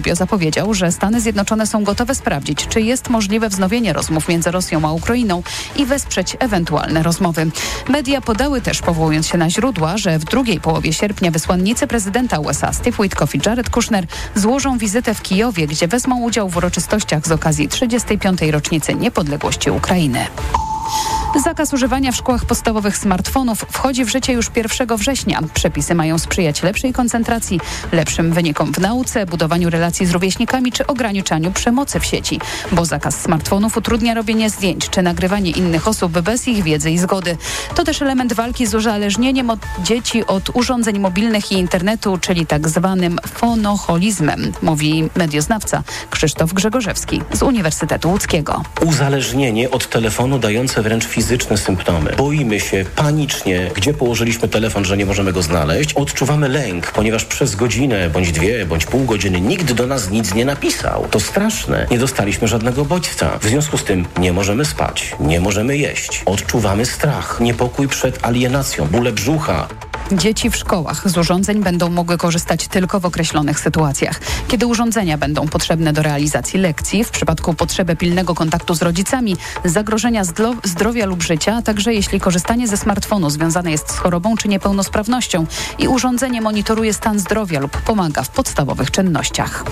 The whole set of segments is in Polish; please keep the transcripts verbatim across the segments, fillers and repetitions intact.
Zapowiedział, że Stany Zjednoczone są gotowe sprawdzić, czy jest możliwe wznowienie rozmów między Rosją a Ukrainą i wesprzeć ewentualne rozmowy. Media podały też, powołując się na źródła, że w drugiej połowie sierpnia wysłannicy prezydenta U S A Steve Witkoff i Jared Kushner złożą wizytę w Kijowie, gdzie wezmą udział w uroczystościach z okazji trzydziestej piątej rocznicy niepodległości Ukrainy. Zakaz używania w szkołach podstawowych smartfonów wchodzi w życie już pierwszego września. Przepisy mają sprzyjać lepszej koncentracji, lepszym wynikom w nauce, budowaniu relacji z rówieśnikami czy ograniczaniu przemocy w sieci. Bo zakaz smartfonów utrudnia robienie zdjęć czy nagrywanie innych osób bez ich wiedzy i zgody. To też element walki z uzależnieniem od dzieci od urządzeń mobilnych i internetu, czyli tak zwanym fonoholizmem, mówi medioznawca Krzysztof Grzegorzewski z Uniwersytetu Łódzkiego. Uzależnienie od telefonu dające wręcz fizyczne symptomy. Boimy się panicznie, gdzie położyliśmy telefon, że nie możemy go znaleźć. Odczuwamy lęk, ponieważ przez godzinę, bądź dwie, bądź pół godziny nikt do nas nic nie napisał. To straszne. Nie dostaliśmy żadnego bodźca. W związku z tym nie możemy spać, nie możemy jeść. Odczuwamy strach, niepokój przed alienacją, bóle brzucha. Dzieci w szkołach z urządzeń będą mogły korzystać tylko w określonych sytuacjach. Kiedy urządzenia będą potrzebne do realizacji lekcji, w przypadku potrzeby pilnego kontaktu z rodzicami, zagrożenia zdro- zdrowia lub życia, a także jeśli korzystanie ze smartfonu związane jest z chorobą czy niepełnosprawnością i urządzenie monitoruje stan zdrowia lub pomaga w podstawowych czynnościach.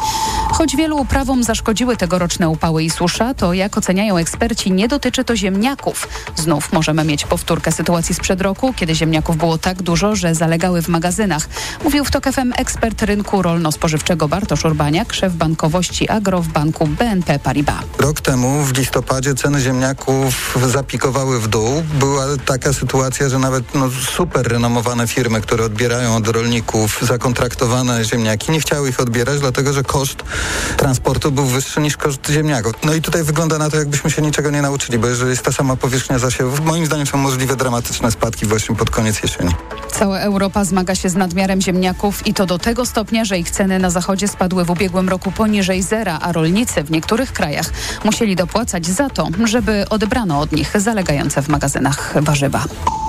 Choć wielu uprawom zaszkodziły tegoroczne upały i susza, to jak oceniają eksperci, nie dotyczy to ziemniaków. Znów możemy mieć powtórkę sytuacji sprzed roku, kiedy ziemniaków było tak dużo, że zalegały w magazynach. Mówił w TOK F M ekspert rynku rolno-spożywczego Bartosz Urbaniak, szef bankowości Agro w banku B N P Paribas. Rok temu w listopadzie ceny ziemniaków zapikowały w dół. Była taka sytuacja, że nawet no, super renomowane firmy, które odbierają od rolników zakontraktowane ziemniaki, nie chciały ich odbierać, dlatego że koszt transportu był wyższy niż koszt ziemniaków. No i tutaj wygląda na to, jakbyśmy się niczego nie nauczyli, bo jeżeli jest ta sama powierzchnia zasiewów, moim zdaniem są możliwe dramatyczne spadki właśnie pod koniec jesieni. Cała Europa zmaga się z nadmiarem ziemniaków i to do tego stopnia, że ich ceny na zachodzie spadły w ubiegłym roku poniżej zera, a rolnicy w niektórych krajach musieli dopłacać za to, żeby odebrano od nich zalegające w magazynach warzywa.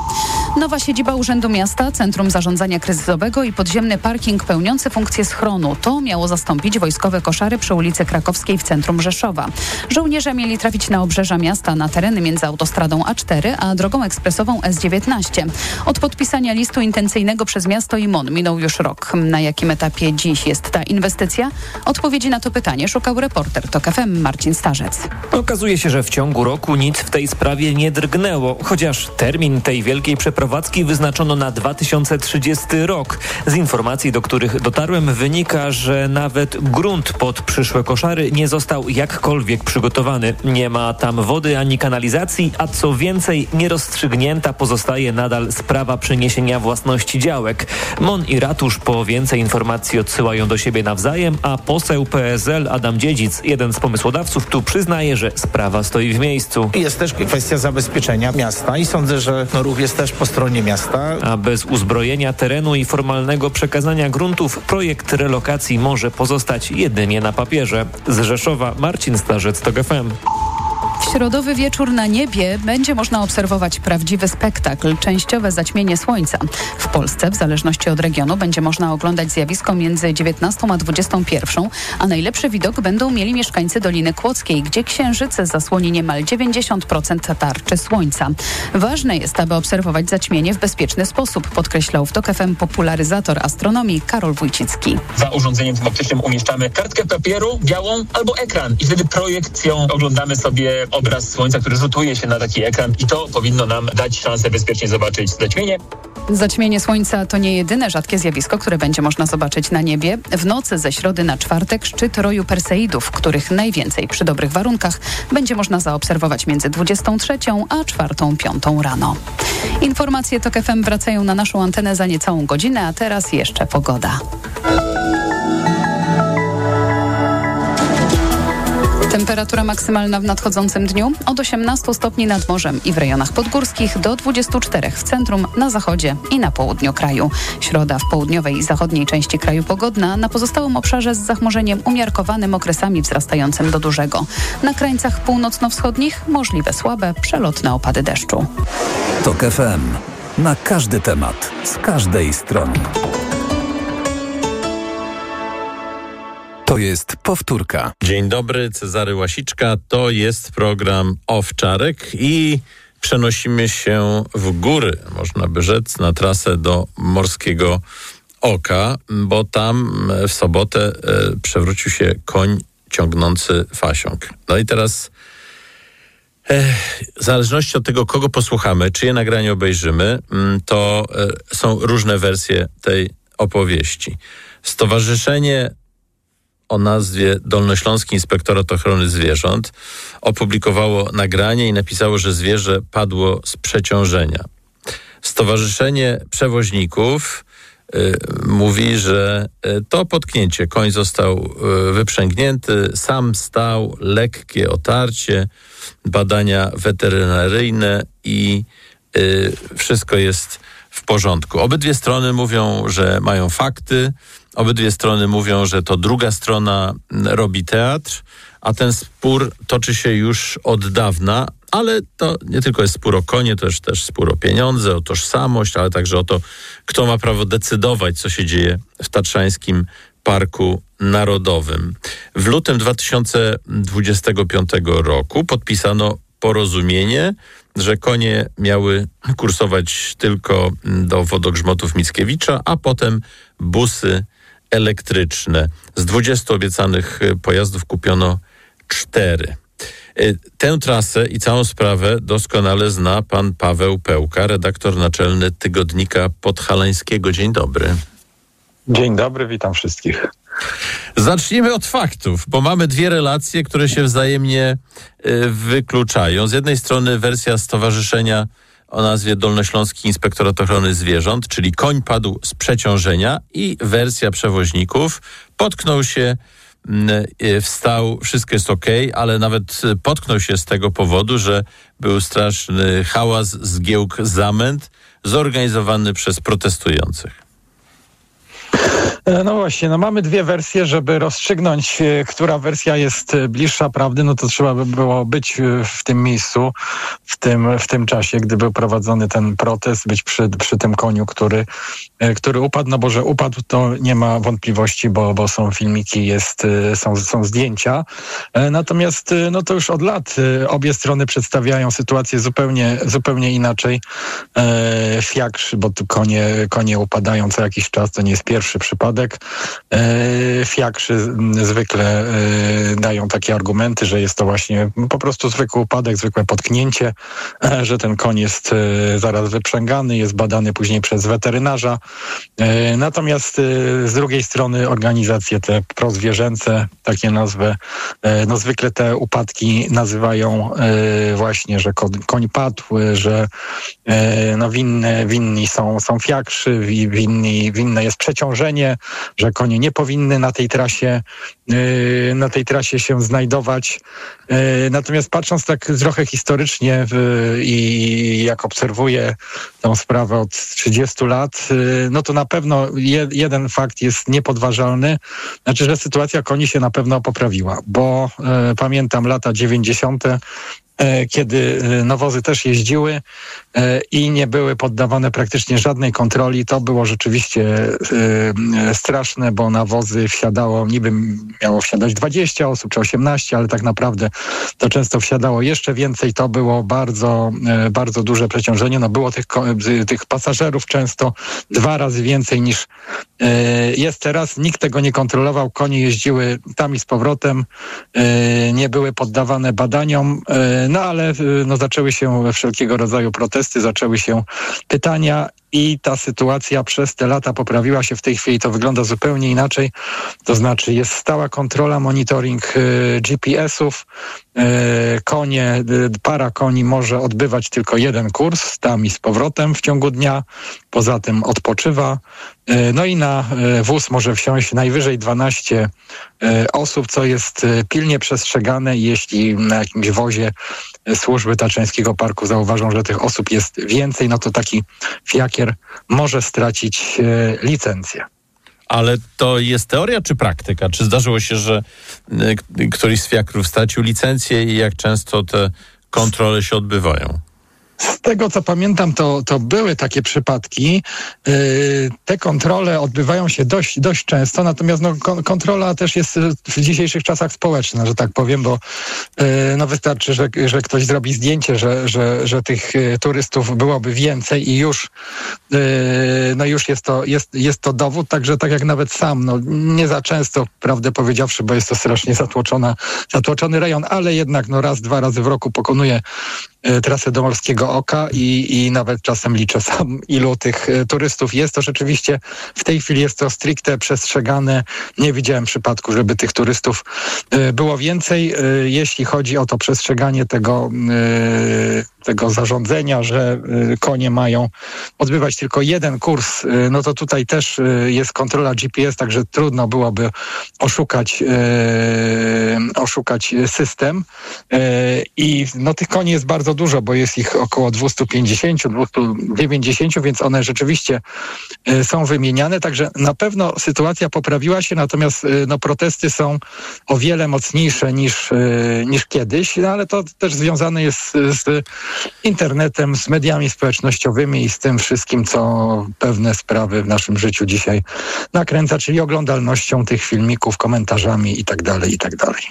Nowa siedziba Urzędu Miasta, Centrum Zarządzania Kryzysowego i podziemny parking pełniący funkcję schronu. To miało zastąpić wojskowe koszary przy ulicy Krakowskiej w centrum Rzeszowa. Żołnierze mieli trafić na obrzeża miasta, na tereny między autostradą A cztery a drogą ekspresową S dziewiętnaście. Od podpisania listu intencyjnego przez miasto i M O N minął już rok. Na jakim etapie dziś jest ta inwestycja? Odpowiedzi na to pytanie szukał reporter TOK F M Marcin Starzec. Okazuje się, że w ciągu roku nic w tej sprawie nie drgnęło, chociaż termin tej wielkiej przeprowadzki wyznaczono na dwa tysiące trzydziesty rok. Z informacji, do których dotarłem, wynika, że nawet grunt pod przyszłe koszary nie został jakkolwiek przygotowany. Nie ma tam wody ani kanalizacji, a co więcej, nierozstrzygnięta pozostaje nadal sprawa przeniesienia własności działek. M O N i ratusz po więcej informacji odsyłają do siebie nawzajem, a poseł P S L Adam Dziedzic, jeden z pomysłodawców, tu przyznaje, że sprawa stoi w miejscu. Jest też kwestia zabezpieczenia miasta i sądzę, że no, ruch jest też po stronie miasta. A bez uzbrojenia terenu i formalnego przekazania gruntów projekt relokacji może pozostać jedynie na papierze. Z Rzeszowa Marcin Starzec, TOK F M. W środowy wieczór na niebie będzie można obserwować prawdziwy spektakl, częściowe zaćmienie słońca. W Polsce, w zależności od regionu, będzie można oglądać zjawisko między dziewiętnastą a dwudziestą pierwszą, a najlepszy widok będą mieli mieszkańcy Doliny Kłodzkiej, gdzie księżyc zasłoni niemal dziewięćdziesiąt procent tarczy słońca. Ważne jest, aby obserwować zaćmienie w bezpieczny sposób, podkreślał w TOK F M popularyzator astronomii Karol Wójcicki. Za urządzeniem tym optycznym umieszczamy kartkę papieru, białą albo ekran i wtedy projekcją oglądamy sobie obraz słońca, który rzutuje się na taki ekran i to powinno nam dać szansę bezpiecznie zobaczyć zaćmienie. Zaćmienie słońca to nie jedyne rzadkie zjawisko, które będzie można zobaczyć na niebie. W nocy ze środy na czwartek szczyt roju Perseidów, których najwięcej przy dobrych warunkach będzie można zaobserwować między dwudziestą trzecią a czwartą piątą rano. Informacje TOK F M wracają na naszą antenę za niecałą godzinę, a teraz jeszcze pogoda. Temperatura maksymalna w nadchodzącym dniu od osiemnastu stopni nad morzem i w rejonach podgórskich do dwudziestu czterech w centrum, na zachodzie i na południu kraju. Środa w południowej i zachodniej części kraju pogodna, na pozostałym obszarze z zachmurzeniem umiarkowanym, okresami wzrastającym do dużego. Na krańcach północno-wschodnich możliwe słabe, przelotne opady deszczu. TOK F M. Na każdy temat, z każdej strony. To jest powtórka. Dzień dobry, Cezary Łasiczka. To jest program Owczarek i przenosimy się w góry, można by rzec, na trasę do Morskiego Oka, bo tam w sobotę e, przewrócił się koń ciągnący fasiąk. No i teraz e, w zależności od tego, kogo posłuchamy, czyje nagranie obejrzymy, to e, są różne wersje tej opowieści. Stowarzyszenie o nazwie Dolnośląski Inspektorat Ochrony Zwierząt opublikowało nagranie i napisało, że zwierzę padło z przeciążenia. Stowarzyszenie Przewoźników y, mówi, że y, to potknięcie. Koń został y, wyprzęgnięty, sam stał, lekkie otarcie, badania weterynaryjne i y, wszystko jest w porządku. Obydwie strony mówią, że mają fakty. Obydwie strony mówią, że to druga strona robi teatr, a ten spór toczy się już od dawna, ale to nie tylko jest spór o konie, to jest też spór o pieniądze, o tożsamość, ale także o to, kto ma prawo decydować, co się dzieje w Tatrzańskim Parku Narodowym. W lutym dwa tysiące dwudziestego piątego roku podpisano porozumienie, że konie miały kursować tylko do wodogrzmotów Mickiewicza, a potem busy elektryczne. Z dwudziestu obiecanych pojazdów kupiono cztery. Tę trasę i całą sprawę doskonale zna pan Paweł Pełka, redaktor naczelny Tygodnika Podhalańskiego. Dzień dobry. Dzień dobry, witam wszystkich. Zacznijmy od faktów, bo mamy dwie relacje, które się wzajemnie y, wykluczają. Z jednej strony wersja stowarzyszenia o nazwie Dolnośląski Inspektorat Ochrony Zwierząt, czyli koń padł z przeciążenia, i wersja przewoźników, potknął się, y, wstał, wszystko jest okej, ale nawet potknął się z tego powodu, że był straszny hałas, zgiełk, zamęt zorganizowany przez protestujących. No właśnie, no mamy dwie wersje, żeby rozstrzygnąć, która wersja jest bliższa prawdy, no to trzeba by było być w tym miejscu, w tym, w tym czasie, gdy był prowadzony ten protest, być przy, przy tym koniu, który, który upadł, no bo że upadł, to nie ma wątpliwości, bo, bo są filmiki, jest, są, są zdjęcia. Natomiast no to już od lat obie strony przedstawiają sytuację zupełnie, zupełnie inaczej. Fiakr, bo tu konie, konie upadają co jakiś czas, to nie jest pierwszy przypadek. Fiakrzy zwykle dają takie argumenty, że jest to właśnie po prostu zwykły upadek, zwykłe potknięcie, że ten koń jest zaraz wyprzęgany, jest badany później przez weterynarza. Natomiast z drugiej strony organizacje te prozwierzęce, takie nazwy, no zwykle te upadki nazywają właśnie, że koń padł, że no winne, winni są, są fiakrzy, winni, winne jest przeciążenie, że konie nie powinny na tej trasie, na tej trasie się znajdować. Natomiast patrząc tak trochę historycznie i jak obserwuję tę sprawę od trzydziestu lat, no to na pewno jeden fakt jest niepodważalny, znaczy, że sytuacja koni się na pewno poprawiła, bo pamiętam lata dziewięćdziesiąte, kiedy nawozy też jeździły i nie były poddawane praktycznie żadnej kontroli. To było rzeczywiście straszne, bo nawozy wsiadało, niby miało wsiadać dwadzieścia osób czy osiemnaście, ale tak naprawdę to często wsiadało jeszcze więcej. To było bardzo, bardzo duże przeciążenie. No było tych, tych pasażerów często dwa razy więcej niż jest teraz. Nikt tego nie kontrolował. Konie jeździły tam i z powrotem. Nie były poddawane badaniom. No ale no, zaczęły się wszelkiego rodzaju protesty, zaczęły się pytania i ta sytuacja przez te lata poprawiła się. W tej chwili to wygląda zupełnie inaczej. To znaczy jest stała kontrola, monitoring y, G P S-ów. Y, konie, y, para koni może odbywać tylko jeden kurs tam i z powrotem w ciągu dnia. Poza tym odpoczywa. Y, no i na y, wóz może wsiąść najwyżej dwanaście y, osób, co jest y, pilnie przestrzegane. Jeśli na jakimś wozie y, służby Tatrzańskiego Parku zauważą, że tych osób jest więcej, no to taki fiakier może stracić e, licencję. Ale to jest teoria czy praktyka? Czy zdarzyło się, że y, któryś z fiakrów stracił licencję i jak często te kontrole się odbywają? Z tego, co pamiętam, to, to były takie przypadki. Yy, te kontrole odbywają się dość, dość często, natomiast no, kon- kontrola też jest w dzisiejszych czasach społeczna, że tak powiem, bo yy, no wystarczy, że, że ktoś zrobi zdjęcie, że, że, że tych yy, turystów byłoby więcej i już, yy, no już jest to, jest, jest to dowód, także tak jak nawet sam, no nie za często, prawdę powiedziawszy, bo jest to strasznie zatłoczona, zatłoczony rejon, ale jednak no raz, dwa razy w roku pokonuje trasę do Morskiego Oka i, i nawet czasem liczę sam, ilu tych turystów jest. To rzeczywiście w tej chwili jest to stricte przestrzegane. Nie widziałem przypadku, żeby tych turystów było więcej. Jeśli chodzi o to przestrzeganie tego, tego zarządzenia, że konie mają odbywać tylko jeden kurs, no to tutaj też jest kontrola G P S, także trudno byłoby oszukać, oszukać system. I no tych koni jest bardzo dużo, bo jest ich około dwieście pięćdziesiąt, dwieście dziewięćdziesiąt, więc one rzeczywiście są wymieniane, także na pewno sytuacja poprawiła się, natomiast no, protesty są o wiele mocniejsze niż, niż kiedyś, no, ale to też związane jest z internetem, z mediami społecznościowymi i z tym wszystkim, co pewne sprawy w naszym życiu dzisiaj nakręca, czyli oglądalnością tych filmików, komentarzami i tak dalej, i tak dalej.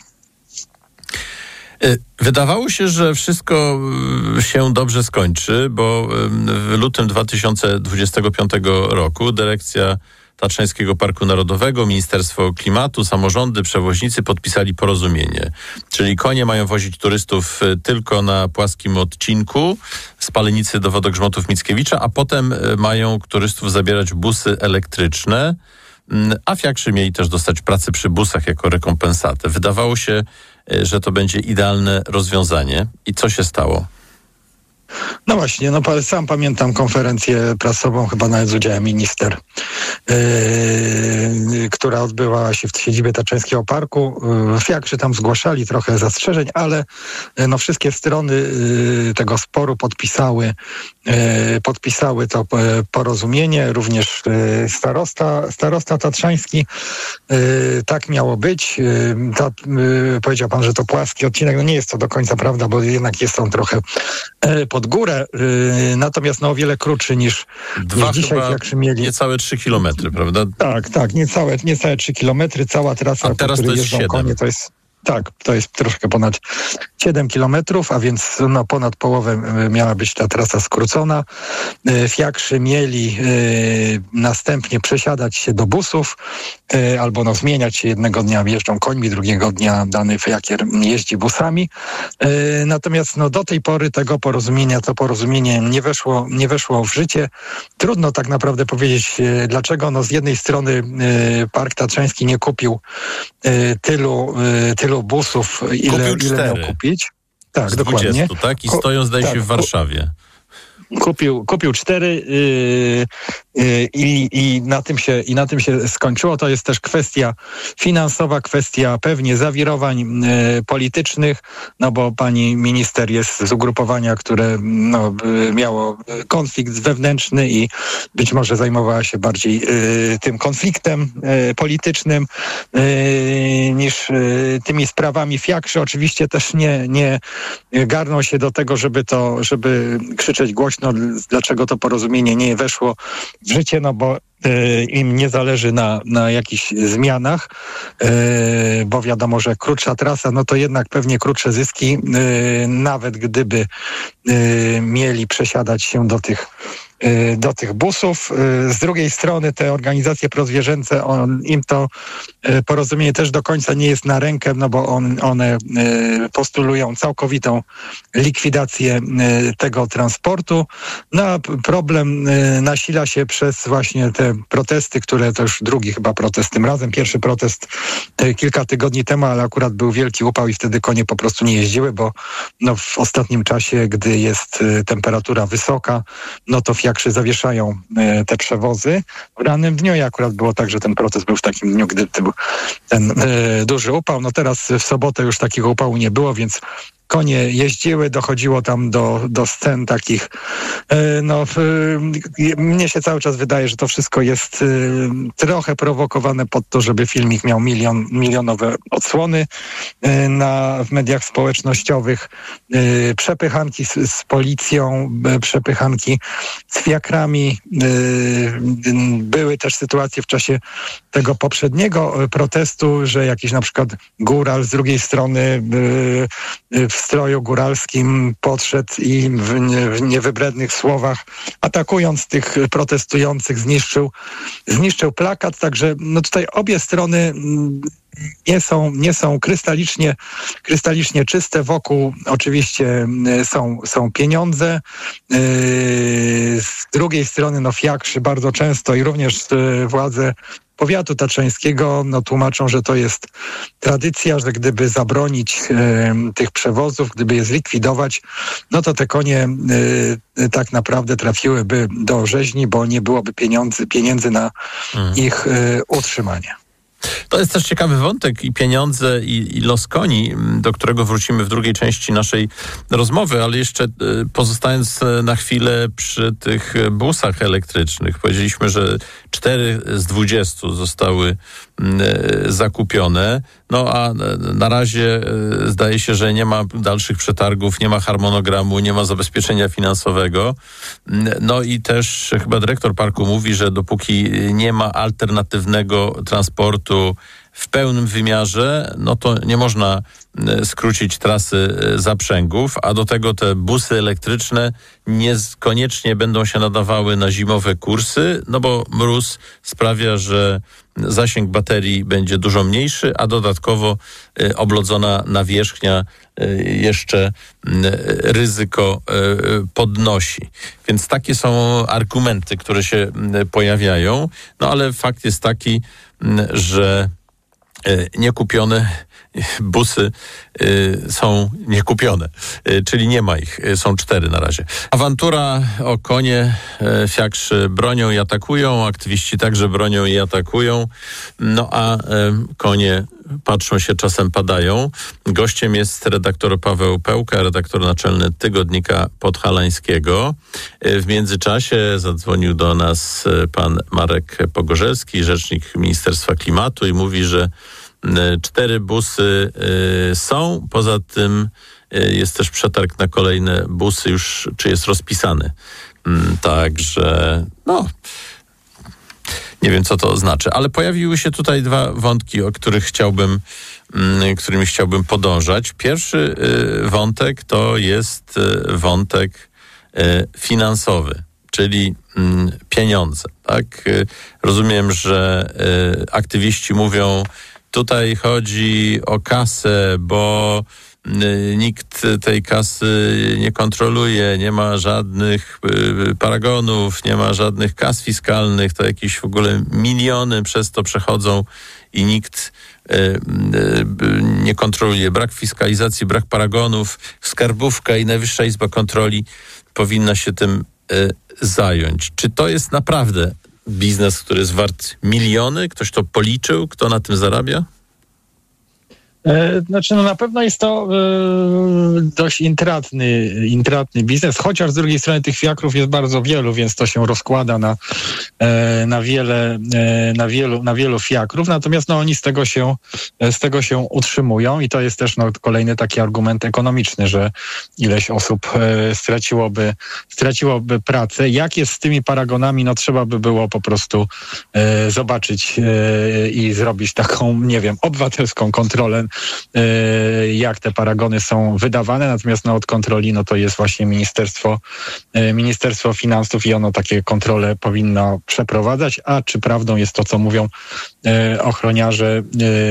Wydawało się, że wszystko się dobrze skończy, bo w lutym dwa tysiące dwudziestego piątego roku dyrekcja Tatrzańskiego Parku Narodowego, Ministerstwo Klimatu, samorządy, przewoźnicy podpisali porozumienie. Czyli konie mają wozić turystów tylko na płaskim odcinku z Palenicy do Wodogrzmotów Mickiewicza, a potem mają turystów zabierać busy elektryczne, a fiakrzy mieli też dostać pracę przy busach jako rekompensatę. Wydawało się, że to będzie idealne rozwiązanie. I co się stało? No właśnie, no sam pamiętam konferencję prasową, chyba nawet z udziałem minister, yy, która odbyła się w siedzibie Tatrzańskiego Parku. Yy, fiakrzy tam zgłaszali trochę zastrzeżeń, ale yy, no wszystkie strony yy, tego sporu podpisały, yy, podpisały to yy, porozumienie, również yy, starosta, starosta tatrzański. Yy, tak miało być. Yy, ta, yy, powiedział pan, że to płaski odcinek. No nie jest to do końca prawda, bo jednak jest on trochę yy, pod górę, yy, natomiast no o wiele krótszy niż, Dwa niż dzisiaj, jak mieli. Niecałe trzy kilometry, prawda? Tak, tak, niecałe, niecałe trzy kilometry, cała trasa, a teraz po której to jest jeżdżą konie, to jest tak, to jest troszkę ponad siedem kilometrów, a więc no, ponad połowę miała być ta trasa skrócona. Fiakrzy mieli y, następnie przesiadać się do busów y, albo no, zmieniać się. Jednego dnia jeżdżą końmi, drugiego dnia dany fiakier jeździ busami. Y, natomiast no, do tej pory tego porozumienia, to porozumienie nie weszło, nie weszło w życie. Trudno tak naprawdę powiedzieć y, dlaczego. No, z jednej strony y, Park Tatrzański nie kupił y, tylu, y, tylu busów, ile, ile miał kupić. Tak, z dokładnie. dwudziestu, tak? I stoją, zdaje się, tak, w Warszawie. Kupił, kupił cztery yy, yy, i, i, na tym się, i na tym się skończyło. To jest też kwestia finansowa, kwestia pewnie zawirowań yy, politycznych, no bo pani minister jest z ugrupowania, które no, yy, miało konflikt wewnętrzny i być może zajmowała się bardziej yy, tym konfliktem yy, politycznym yy, niż yy, tymi sprawami. Fiakrzy oczywiście też nie, nie garną się do tego, żeby to, żeby krzyczeć głośno, no, dlaczego to porozumienie nie weszło w życie, no bo y, im nie zależy na, na jakichś zmianach, y, bo wiadomo, że krótsza trasa, no to jednak pewnie krótsze zyski, y, nawet gdyby y, mieli przesiadać się do tych do tych busów. Z drugiej strony te organizacje prozwierzęce, on, im to porozumienie też do końca nie jest na rękę, no bo on, one postulują całkowitą likwidację tego transportu. No a problem nasila się przez właśnie te protesty, które to już drugi chyba protest tym razem. Pierwszy protest kilka tygodni temu, ale akurat był wielki upał i wtedy konie po prostu nie jeździły, bo no w ostatnim czasie, gdy jest temperatura wysoka, no to fiakrzy zawieszają e, te przewozy. W rannym dniu i akurat było tak, że ten protest był w takim dniu, gdy był ten e, duży upał. No teraz w sobotę już takiego upału nie było, więc konie jeździły, dochodziło tam do, do scen takich, no mnie się cały czas wydaje, że to wszystko jest trochę prowokowane pod to, żeby filmik miał milion, milionowe odsłony na, w mediach społecznościowych, przepychanki z, z policją, przepychanki z fiakrami. Były też sytuacje w czasie tego poprzedniego protestu, że jakiś na przykład góral z drugiej strony w stroju góralskim podszedł i w, w niewybrednych słowach, atakując tych protestujących, zniszczył, zniszczył plakat. Także no tutaj obie strony nie są, nie są krystalicznie, krystalicznie czyste. Wokół oczywiście są, są pieniądze. Z drugiej strony no fiakrzy bardzo często i również władze powiatu tatrzańskiego no, tłumaczą, że to jest tradycja, że gdyby zabronić e, tych przewozów, gdyby je zlikwidować, no to te konie e, tak naprawdę trafiłyby do rzeźni, bo nie byłoby pieniędzy, pieniędzy na hmm. ich e, utrzymanie. To jest też ciekawy wątek i pieniądze i, i los koni, do którego wrócimy w drugiej części naszej rozmowy, ale jeszcze pozostając na chwilę przy tych busach elektrycznych. Powiedzieliśmy, że cztery z dwudziestu zostały zakupione, no a na razie zdaje się, że nie ma dalszych przetargów, nie ma harmonogramu, nie ma zabezpieczenia finansowego. No i też chyba dyrektor parku mówi, że dopóki nie ma alternatywnego transportu w pełnym wymiarze, no to nie można skrócić trasy zaprzęgów, a do tego te busy elektryczne niekoniecznie będą się nadawały na zimowe kursy, no bo mróz sprawia, że zasięg baterii będzie dużo mniejszy, a dodatkowo oblodzona nawierzchnia jeszcze ryzyko podnosi. Więc takie są argumenty, które się pojawiają, no ale fakt jest taki, że niekupione busy y, są niekupione, y, czyli nie ma ich, y, są cztery na razie. Awantura o konie, y, fiakrzy bronią i atakują, aktywiści także bronią i atakują, no a y, konie patrzą się, czasem padają. Gościem jest redaktor Paweł Pełka, redaktor naczelny Tygodnika Podhalańskiego. W międzyczasie zadzwonił do nas pan Marek Pogorzelski, rzecznik Ministerstwa Klimatu i mówi, że cztery busy są. Poza tym jest też przetarg na kolejne busy już, czy jest rozpisany. Także no... Nie wiem, co to znaczy, ale pojawiły się tutaj dwa wątki, o których chciałbym, którymi chciałbym podążać. Pierwszy wątek to jest wątek finansowy, czyli pieniądze. Tak? Rozumiem, że aktywiści mówią, tutaj chodzi o kasę, bo nikt tej kasy nie kontroluje, nie ma żadnych paragonów, nie ma żadnych kas fiskalnych, to jakieś w ogóle miliony przez to przechodzą i nikt nie kontroluje. Brak fiskalizacji, brak paragonów, skarbówka i Najwyższa Izba Kontroli powinna się tym zająć. Czy to jest naprawdę biznes, który jest wart miliony? Ktoś to policzył? Kto na tym zarabia? Znaczy, no na pewno jest to e, dość intratny, intratny biznes, chociaż z drugiej strony tych fiakrów jest bardzo wielu, więc to się rozkłada na, e, na wiele, e, na wielu, na wielu fiakrów, natomiast no oni z tego się, z tego się utrzymują i to jest też no, kolejny taki argument ekonomiczny, że ileś osób e, straciłoby, straciłoby pracę. Jak jest z tymi paragonami, no trzeba by było po prostu e, zobaczyć e, i zrobić taką, nie wiem, obywatelską kontrolę, jak te paragony są wydawane, natomiast no, od kontroli no, to jest właśnie Ministerstwo, Ministerstwo Finansów i ono takie kontrole powinno przeprowadzać, a czy prawdą jest to, co mówią ochroniarze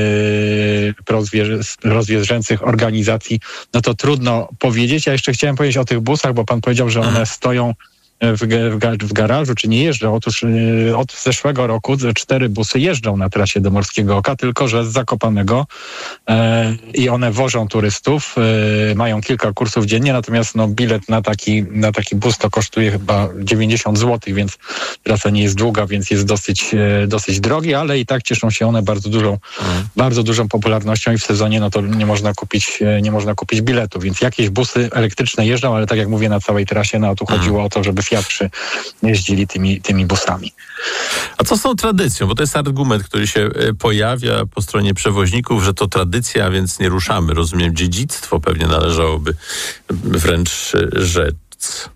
rozwierzęcych organizacji, no to trudno powiedzieć. Ja jeszcze chciałem powiedzieć o tych busach, bo pan powiedział, że one stoją w, w, w garażu, czy nie jeżdżą. Otóż od zeszłego roku cztery busy jeżdżą na trasie do Morskiego Oka, tylko że z Zakopanego e, i one wożą turystów, e, mają kilka kursów dziennie, natomiast no, bilet na taki, na taki bus to kosztuje chyba dziewięćdziesiąt złotych, więc trasa nie jest długa, więc jest dosyć, e, dosyć drogi, ale i tak cieszą się one bardzo dużą, mm. bardzo dużą popularnością i w sezonie no to nie można kupić, e, nie można kupić biletu, więc jakieś busy elektryczne jeżdżą, ale tak jak mówię, na całej trasie, no a tu mm. chodziło o to, żeby Fiatrzy jeździli tymi, tymi busami. A co z tą tradycją? Bo to jest argument, który się pojawia po stronie przewoźników, że to tradycja, więc nie ruszamy. Rozumiem, dziedzictwo pewnie należałoby wręcz rzec.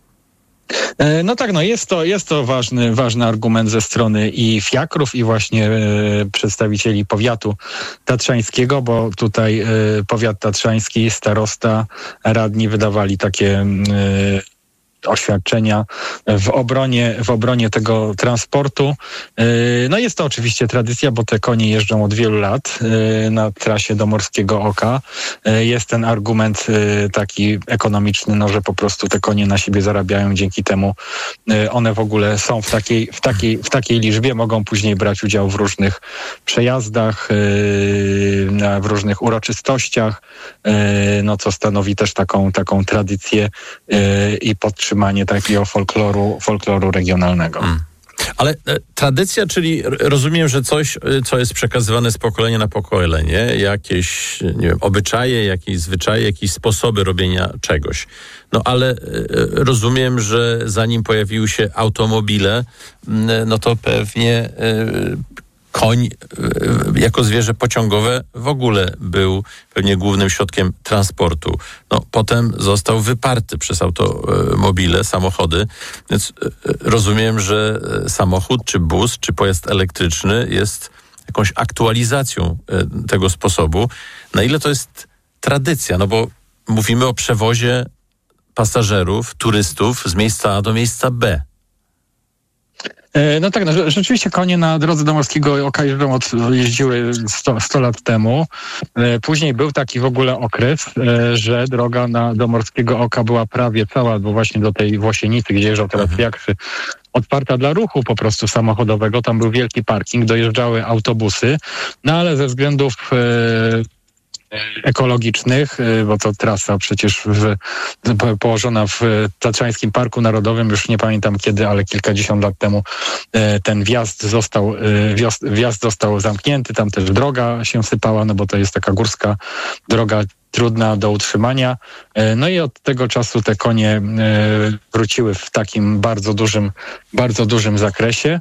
No tak, no jest to, jest to ważny, ważny argument ze strony i fiakrów, i właśnie e, przedstawicieli powiatu tatrzańskiego, bo tutaj e, powiat tatrzański, starosta, radni wydawali takie e, oświadczenia w obronie, w obronie tego transportu. No jest to oczywiście tradycja, bo te konie jeżdżą od wielu lat na trasie do Morskiego Oka. Jest ten argument taki ekonomiczny, no, że po prostu te konie na siebie zarabiają, dzięki temu one w ogóle są w takiej, w takiej, w takiej liczbie, mogą później brać udział w różnych przejazdach, w różnych uroczystościach, no co stanowi też taką, taką tradycję i podtrzymanie takiego folkloru, folkloru regionalnego. Hmm. Ale e, tradycja, czyli rozumiem, że coś, co jest przekazywane z pokolenia na pokolenie, jakieś, nie wiem, obyczaje, jakieś zwyczaje, jakieś sposoby robienia czegoś. No ale e, rozumiem, że zanim pojawiły się automobile, no to pewnie e, koń jako zwierzę pociągowe w ogóle był pewnie głównym środkiem transportu. No, potem został wyparty przez automobile, samochody, więc rozumiem, że samochód, czy bus, czy pojazd elektryczny jest jakąś aktualizacją tego sposobu. Na ile to jest tradycja? No bo mówimy o przewozie pasażerów, turystów z miejsca A do miejsca B. No tak, no, rzeczywiście konie na drodze do Morskiego Oka jeżdżą od, jeździły sto lat temu. Później był taki w ogóle okres, że droga na, do Morskiego Oka była prawie cała, bo właśnie do tej Włosienicy, gdzie jeżdżą teraz fiakry, otwarta dla ruchu po prostu samochodowego. Tam był wielki parking, dojeżdżały autobusy, no ale ze względów e, ekologicznych, bo to trasa przecież w, położona w Tatrzańskim Parku Narodowym, już nie pamiętam kiedy, ale kilkadziesiąt lat temu ten wjazd został, wjazd, wjazd został zamknięty, tam też droga się sypała, no bo to jest taka górska droga trudna do utrzymania. No i od tego czasu te konie wróciły w takim bardzo dużym, bardzo dużym zakresie.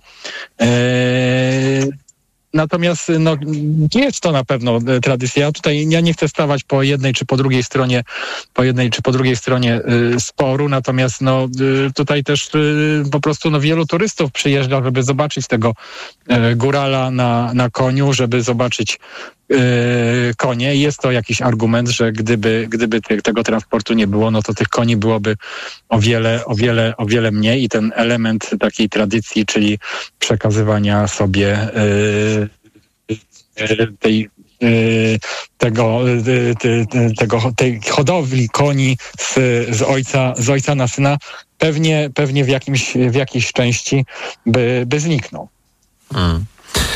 Natomiast no, nie jest to na pewno tradycja. Tutaj ja nie chcę stawać po jednej czy po drugiej stronie, po jednej czy po drugiej stronie y, sporu. Natomiast no, y, tutaj też y, po prostu no, wielu turystów przyjeżdża, żeby zobaczyć tego y, górala na, na koniu, żeby zobaczyć y, konie. Jest to jakiś argument, że gdyby, gdyby te, tego transportu nie było, no to tych koni byłoby o wiele, o wiele, o wiele mniej i ten element takiej tradycji, czyli przekazywania sobie y, tej tego, tego tej hodowli koni z, z ojca z ojca na syna pewnie, pewnie w jakimś, w jakiejś części by, by zniknął. Hmm.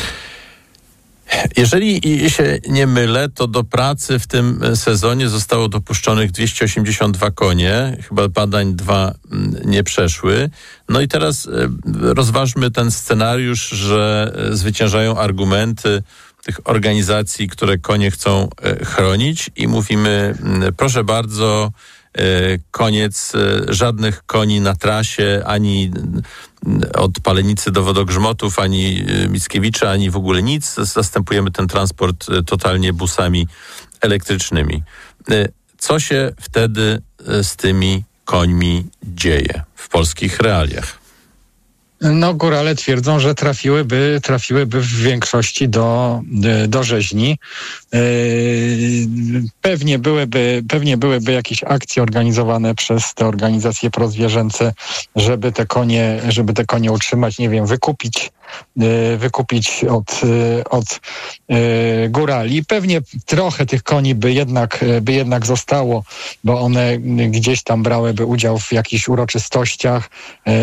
Jeżeli się nie mylę, to do pracy w tym sezonie zostało dopuszczonych dwieście osiemdziesiąt dwa konie. Chyba badań dwa nie przeszły. No i teraz rozważmy ten scenariusz, że zwyciężają argumenty tych organizacji, które konie chcą chronić i mówimy, proszę bardzo, koniec, żadnych koni na trasie, ani od Palenicy do Wodogrzmotów, ani Mickiewicza, ani w ogóle nic. Zastępujemy ten transport totalnie busami elektrycznymi. Co się wtedy z tymi końmi dzieje w polskich realiach? No, górale twierdzą, że trafiłyby, trafiłyby w większości do, do rzeźni. pewnie byłyby, pewnie byłyby jakieś akcje organizowane przez te organizacje prozwierzęce, żeby te konie, żeby te konie utrzymać, nie wiem, wykupić wykupić od, od górali. Pewnie trochę tych koni by jednak, by jednak zostało, bo one gdzieś tam brałyby udział w jakichś uroczystościach.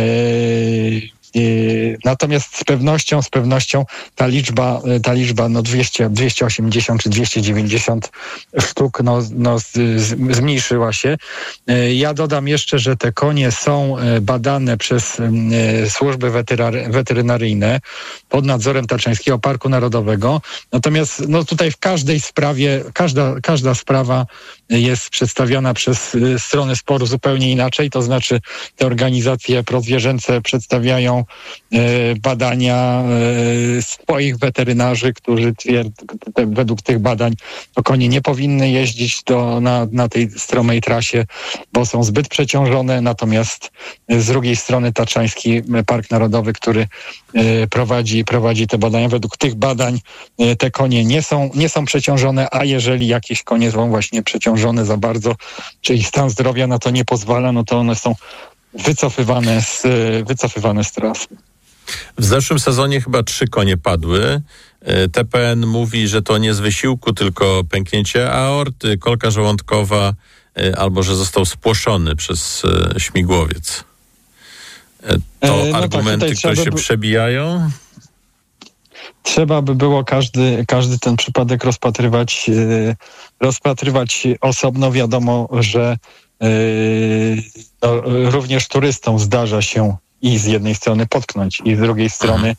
Natomiast z pewnością, z pewnością ta liczba, ta liczba no dwieście, dwieście osiemdziesiąt czy dwieście dziewięćdziesiąt sztuk no, no z, z, zmniejszyła się. Ja dodam jeszcze, że te konie są badane przez służby weterynaryjne pod nadzorem Tatrzańskiego Parku Narodowego. Natomiast no tutaj w każdej sprawie, każda, każda sprawa jest przedstawiona przez strony sporu zupełnie inaczej. To znaczy te organizacje prozwierzęce przedstawiają badania swoich weterynarzy, którzy twierdzą, według tych badań to konie nie powinny jeździć do, na, na tej stromej trasie, bo są zbyt przeciążone. Natomiast z drugiej strony Tatrzański Park Narodowy, który prowadzi, prowadzi te badania, według tych badań te konie nie są, nie są przeciążone, a jeżeli jakieś konie są właśnie przeciążone za bardzo, czy ich stan zdrowia na to nie pozwala, no to one są wycofywane z, wycofywane z trasy. W zeszłym sezonie chyba trzy konie padły. T P N mówi, że to nie z wysiłku, tylko pęknięcie aorty, kolka żołądkowa, albo że został spłoszony przez śmigłowiec. To no argumenty, tak, które się by... przebijają? Trzeba by było każdy, każdy ten przypadek rozpatrywać, rozpatrywać osobno. Wiadomo, że no, również turystom zdarza się i z jednej strony potknąć, i z drugiej strony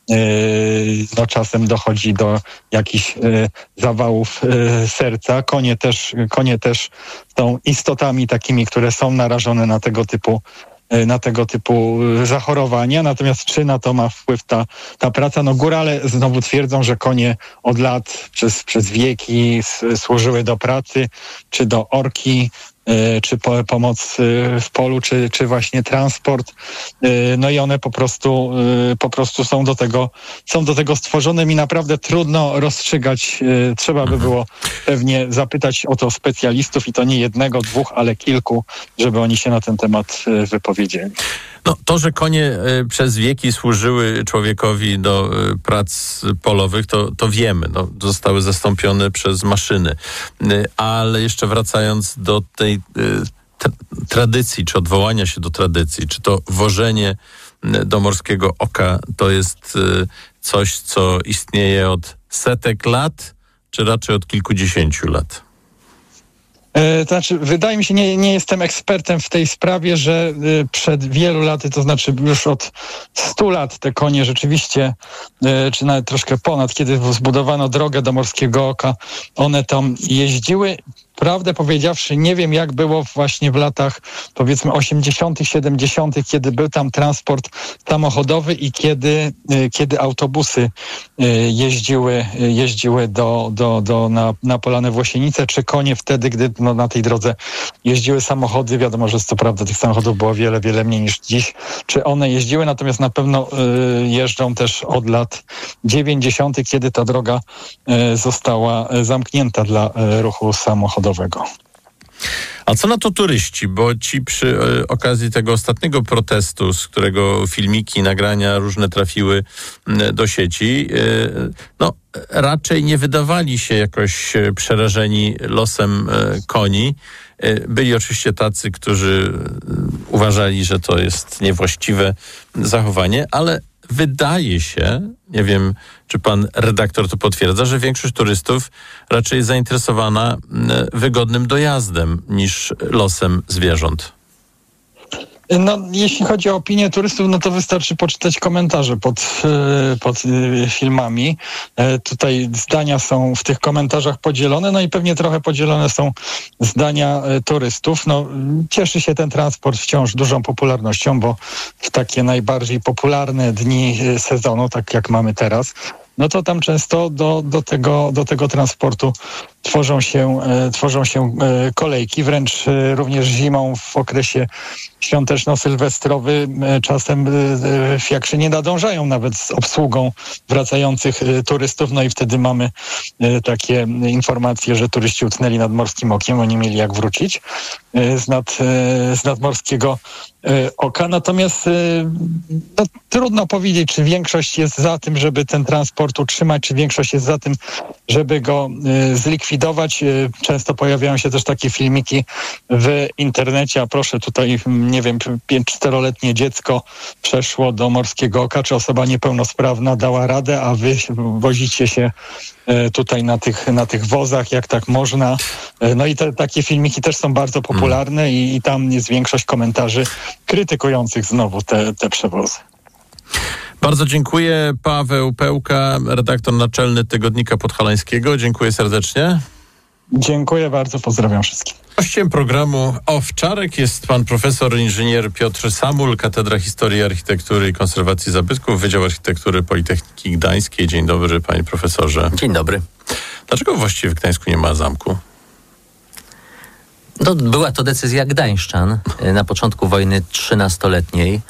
no, czasem dochodzi do jakichś zawałów serca. Konie też, konie też są istotami takimi, które są narażone na tego typu na tego typu zachorowania. Natomiast czy na to ma wpływ ta, ta praca? No górale znowu twierdzą, że konie od lat, przez, przez wieki służyły do pracy, czy do orki, czy po, pomoc w polu, czy, czy właśnie transport. No i one po prostu, po prostu są do tego, są do tego stworzone. Mi naprawdę trudno rozstrzygać. Trzeba by było pewnie zapytać o to specjalistów i to nie jednego, dwóch, ale kilku, żeby oni się na ten temat wypowiedzieli. No, to, że konie przez wieki służyły człowiekowi do prac polowych, to, to wiemy. No, zostały zastąpione przez maszyny. Ale jeszcze wracając do tej tra- tradycji, czy odwołania się do tradycji, czy to wożenie do Morskiego Oka to jest coś, co istnieje od setek lat, czy raczej od kilkudziesięciu lat? To znaczy, wydaje mi się, nie, nie jestem ekspertem w tej sprawie, że przed wielu laty, to znaczy już od stu lat te konie rzeczywiście, czy nawet troszkę ponad, kiedy zbudowano drogę do Morskiego Oka, one tam jeździły. Prawdę powiedziawszy, nie wiem jak było właśnie w latach powiedzmy osiemdziesiątych, siedemdziesiątych, kiedy był tam transport samochodowy i kiedy, kiedy autobusy jeździły, jeździły do, do, do, na, na Polanę Włosienice, czy konie wtedy, gdy no, na tej drodze jeździły samochody. Wiadomo, że co prawda tych samochodów było wiele, wiele mniej niż dziś. Czy one jeździły, natomiast na pewno y, jeżdżą też od lat dziewięćdziesiątych, kiedy ta droga y, została zamknięta dla y, ruchu samochodowego. A co na to turyści? Bo ci przy e, okazji tego ostatniego protestu, z którego filmiki, nagrania różne trafiły m, do sieci, e, no raczej nie wydawali się jakoś przerażeni losem e, koni. E, byli oczywiście tacy, którzy uważali, że to jest niewłaściwe zachowanie, ale wydaje się, nie wiem, czy pan redaktor to potwierdza, że większość turystów raczej jest zainteresowana wygodnym dojazdem niż losem zwierząt. No, jeśli chodzi o opinię turystów, no to wystarczy poczytać komentarze pod, pod filmami. Tutaj zdania są w tych komentarzach podzielone, no i pewnie trochę podzielone są zdania turystów. No, cieszy się ten transport wciąż dużą popularnością, bo w takie najbardziej popularne dni sezonu, tak jak mamy teraz, no to tam często do, do, tego, do tego transportu tworzą się, tworzą się kolejki, wręcz również zimą w okresie świąteczno-sylwestrowy czasem fiakrzy nie nadążają nawet z obsługą wracających turystów, no i wtedy mamy takie informacje, że turyści utknęli nad Morskim Okiem, bo nie mieli jak wrócić z, nad, z nadmorskiego oka. Natomiast no, trudno powiedzieć, czy większość jest za tym, żeby ten transport utrzymać, czy większość jest za tym, żeby go zlikwidować. Często pojawiają się też takie filmiki w internecie, a proszę tutaj, nie wiem, pięć-czteroletnie dziecko przeszło do Morskiego Oka, czy osoba niepełnosprawna dała radę, a wy wozicie się tutaj na tych, na tych wozach, jak tak można. No i te, takie filmiki też są bardzo popularne hmm. i, i tam jest większość komentarzy krytykujących znowu te, te przewozy. Bardzo dziękuję. Paweł Pełka, redaktor naczelny Tygodnika Podhalańskiego. Dziękuję serdecznie. Dziękuję bardzo, pozdrawiam wszystkich. Gościem programu Owczarek jest pan profesor inżynier Piotr Samul, Katedra Historii, Architektury i Konserwacji Zabytków, Wydział Architektury Politechniki Gdańskiej. Dzień dobry, panie profesorze. Dzień dobry. Dlaczego właściwie w Gdańsku nie ma zamku? No, była to decyzja gdańszczan na początku wojny trzynastoletniej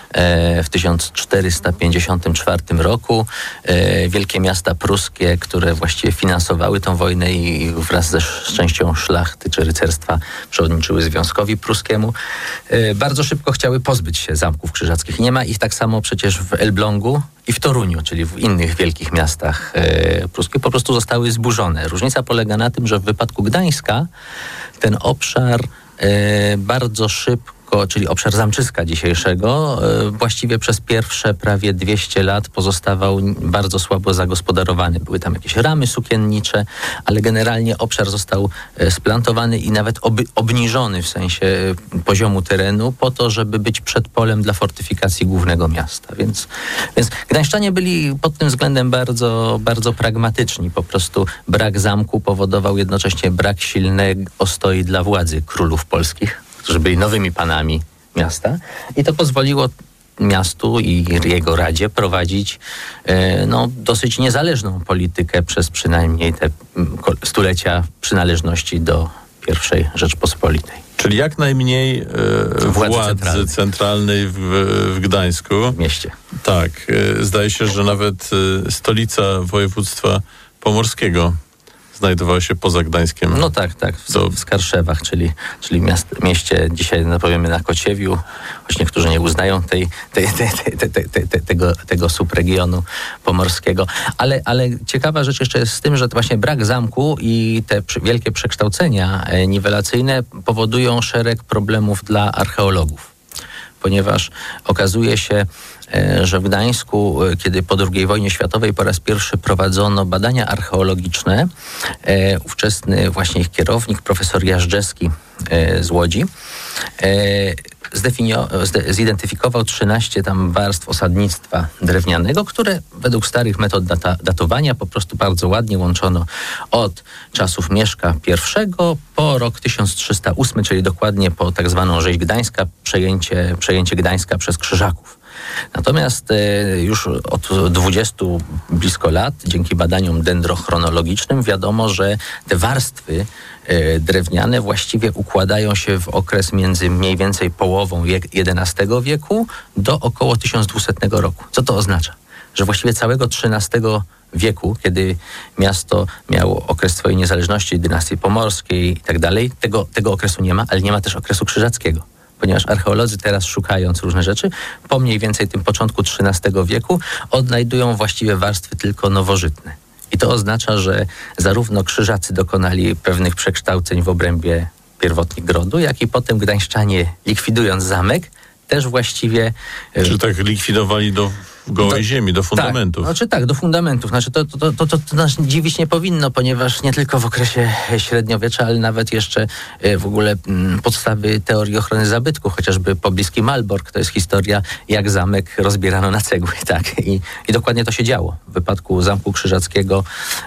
w tysiąc czterysta pięćdziesiątym czwartym roku. Wielkie miasta pruskie, które właściwie finansowały tę wojnę i wraz ze częścią szlachty czy rycerstwa przewodniczyły Związkowi Pruskiemu, bardzo szybko chciały pozbyć się zamków krzyżackich. Nie ma ich tak samo przecież w Elblągu i w Toruniu, czyli w innych wielkich miastach pruskich. Po prostu zostały zburzone. Różnica polega na tym, że w wypadku Gdańska ten obszar e, bardzo szybko, czyli obszar Zamczyska dzisiejszego, e, właściwie przez pierwsze prawie dwieście lat pozostawał bardzo słabo zagospodarowany. Były tam jakieś ramy sukiennicze, ale generalnie obszar został e, splantowany i nawet ob, obniżony w sensie e, poziomu terenu po to, żeby być przedpolem dla fortyfikacji głównego miasta. Więc, więc gdańszczanie byli pod tym względem bardzo, bardzo pragmatyczni. Po prostu brak zamku powodował jednocześnie brak silnej ostoi dla władzy królów polskich, którzy byli nowymi panami miasta, i to pozwoliło miastu i jego radzie prowadzić e, no, dosyć niezależną politykę przez przynajmniej te stulecia przynależności do pierwszej Rzeczpospolitej. Czyli jak najmniej e, władzy, władzy centralnej, centralnej w, w Gdańsku. W mieście. Tak. E, zdaje się, że nawet e, stolica województwa pomorskiego znajdowała się poza Gdańskiem. No tak, tak, w, do... w Skarszewach, czyli, czyli miast, mieście dzisiaj, no powiemy, na Kociewiu, choć niektórzy nie uznają tej, tej, tej, tej, tej, tej, tej, tego, tego subregionu pomorskiego. Ale, ale ciekawa rzecz jeszcze jest z tym, że to właśnie brak zamku i te przy, wielkie przekształcenia niwelacyjne powodują szereg problemów dla archeologów, ponieważ okazuje się, że w Gdańsku, kiedy po drugiej wojnie światowej po raz pierwszy prowadzono badania archeologiczne, e, ówczesny właśnie ich kierownik, profesor Jażdżewski e, z Łodzi, e, zdefinio- zde- zidentyfikował trzynaście tam warstw osadnictwa drewnianego, które według starych metod data- datowania po prostu bardzo ładnie łączono od czasów Mieszka I po rok tysiąc trzysta ósmy, czyli dokładnie po tak zwaną rzeź Gdańska, przejęcie, przejęcie Gdańska przez Krzyżaków. Natomiast e, już od dwudziestu blisko lat, dzięki badaniom dendrochronologicznym, wiadomo, że te warstwy e, drewniane właściwie układają się w okres między mniej więcej połową jedenastego wieku do około tysiąc dwusetnego roku. Co to oznacza? Że właściwie całego trzynastego wieku, kiedy miasto miało okres swojej niezależności, dynastii pomorskiej i tak dalej, tego, tego okresu nie ma, ale nie ma też okresu krzyżackiego. Ponieważ archeolodzy teraz, szukając różne rzeczy, po mniej więcej tym początku trzynastego wieku odnajdują właściwie warstwy tylko nowożytne. I to oznacza, że zarówno Krzyżacy dokonali pewnych przekształceń w obrębie pierwotnych grodu, jak i potem gdańszczanie, likwidując zamek, też właściwie... Czy tak likwidowali do gołej do, ziemi, do fundamentów? Tak, znaczy tak, do fundamentów. Znaczy to, to, to, to, to nas dziwić nie powinno, ponieważ nie tylko w okresie średniowiecza, ale nawet jeszcze w ogóle podstawy teorii ochrony zabytku, chociażby poblisky Malbork, to jest historia, jak zamek rozbierano na cegły, tak. I, i dokładnie to się działo. W wypadku Zamku Krzyżackiego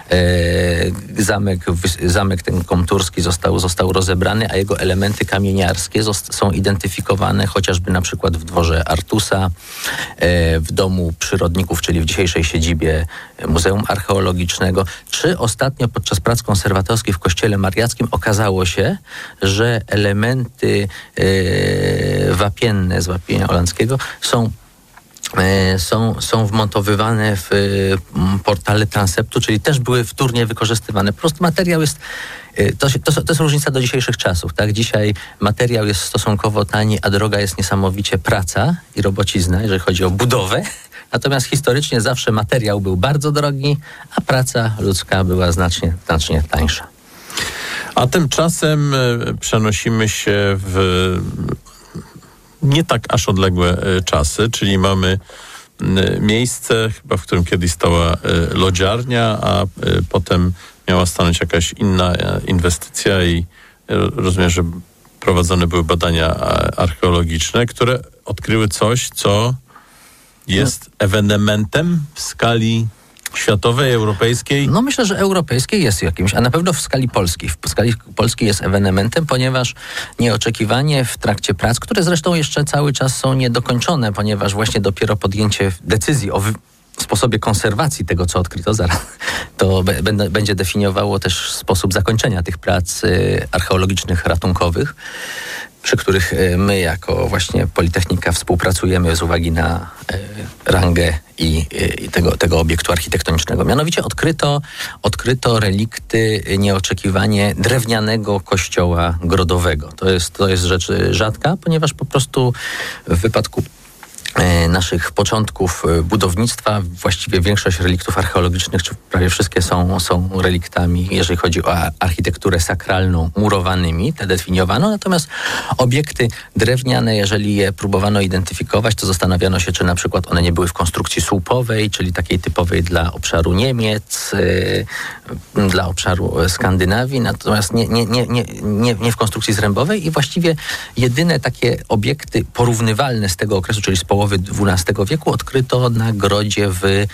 e, zamek, zamek ten komturski został, został rozebrany, a jego elementy kamieniarskie zost- są identyfikowane chociażby na przykład w dworze Artusa, e, w domu Domu Przyrodników, czyli w dzisiejszej siedzibie Muzeum Archeologicznego, czy ostatnio podczas prac konserwatorskich w Kościele Mariackim okazało się, że elementy e, wapienne z wapienia holenderskiego są Są, są wmontowywane w portale transeptu, czyli też były wtórnie wykorzystywane. Po prostu materiał jest, to, to, to jest różnica do dzisiejszych czasów, tak? Dzisiaj materiał jest stosunkowo tani, a droga jest niesamowicie praca i robocizna, jeżeli chodzi o budowę. Natomiast historycznie zawsze materiał był bardzo drogi, a praca ludzka była znacznie, znacznie tańsza. A tymczasem przenosimy się w nie tak aż odległe czasy, czyli mamy miejsce, chyba w którym kiedyś stała lodziarnia, a potem miała stanąć jakaś inna inwestycja i rozumiem, że prowadzone były badania archeologiczne, które odkryły coś, co jest ewenementem w skali światowej, europejskiej? No myślę, że europejskiej jest jakimś, a na pewno w skali polskiej. W skali polskiej jest ewenementem, ponieważ nieoczekiwanie w trakcie prac, które zresztą jeszcze cały czas są niedokończone, ponieważ właśnie dopiero podjęcie decyzji o wy- sposobie konserwacji tego, co odkryto, zaraz to b- b- będzie definiowało też sposób zakończenia tych prac y, archeologicznych, ratunkowych, przy których my jako właśnie Politechnika współpracujemy z uwagi na y, rangę i, i tego, tego obiektu architektonicznego. Mianowicie odkryto, odkryto relikty nieoczekiwanie drewnianego kościoła grodowego. To jest, to jest rzecz rzadka, ponieważ po prostu w wypadku naszych początków budownictwa właściwie większość reliktów archeologicznych, czy prawie wszystkie są, są reliktami, jeżeli chodzi o architekturę sakralną, murowanymi, te definiowano, natomiast obiekty drewniane, jeżeli je próbowano identyfikować, to zastanawiano się, czy na przykład one nie były w konstrukcji słupowej, czyli takiej typowej dla obszaru Niemiec, yy, dla obszaru Skandynawii, natomiast nie, nie, nie, nie, nie, nie w konstrukcji zrębowej i właściwie jedyne takie obiekty porównywalne z tego okresu, czyli z połowy dwunastego wieku odkryto na grodzie w y,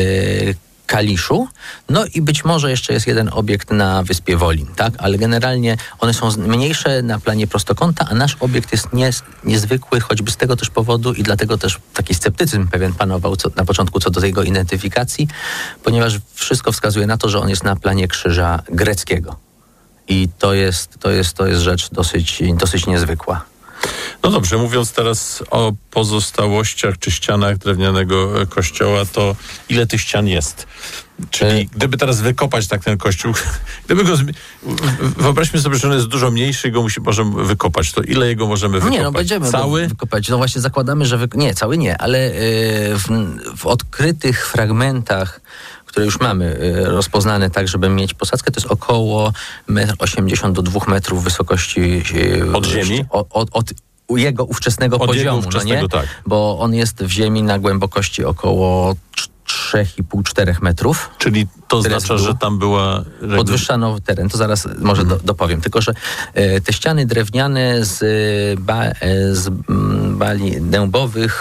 Kaliszu. No i być może jeszcze jest jeden obiekt na wyspie Wolin, tak? Ale generalnie one są mniejsze na planie prostokąta, a nasz obiekt jest nie, niezwykły, choćby z tego też powodu i dlatego też taki sceptycyzm pewien panował co, na początku co do jego identyfikacji, ponieważ wszystko wskazuje na to, że on jest na planie krzyża greckiego. I to jest, to jest, to jest rzecz dosyć, dosyć niezwykła. No dobrze, mówiąc teraz o pozostałościach czy ścianach drewnianego kościoła, to ile tych ścian jest? Czyli gdyby teraz wykopać tak ten kościół, gdyby go... Zmi- wyobraźmy sobie, że on jest dużo mniejszy i go musi, możemy wykopać. To ile jego możemy wykopać? Nie, no będziemy cały? wykopać. No właśnie zakładamy, że... Wy... Nie, cały nie, ale yy, w, w odkrytych fragmentach, które już mamy yy, rozpoznane tak, żeby mieć posadzkę, to jest około metr osiemdziesiąt do dwóch metrów wysokości. Yy, od ziemi? Od, od, od jego ówczesnego od poziomu, jego ówczesnego, no nie? Tak. Bo on jest w ziemi na głębokości około trzy i pół do czterech metrów. Czyli to oznacza, że tam była... Podwyższano teren, to zaraz może mhm. do, dopowiem. Tylko, że e, te ściany drewniane z, ba, e, z m, bali dębowych,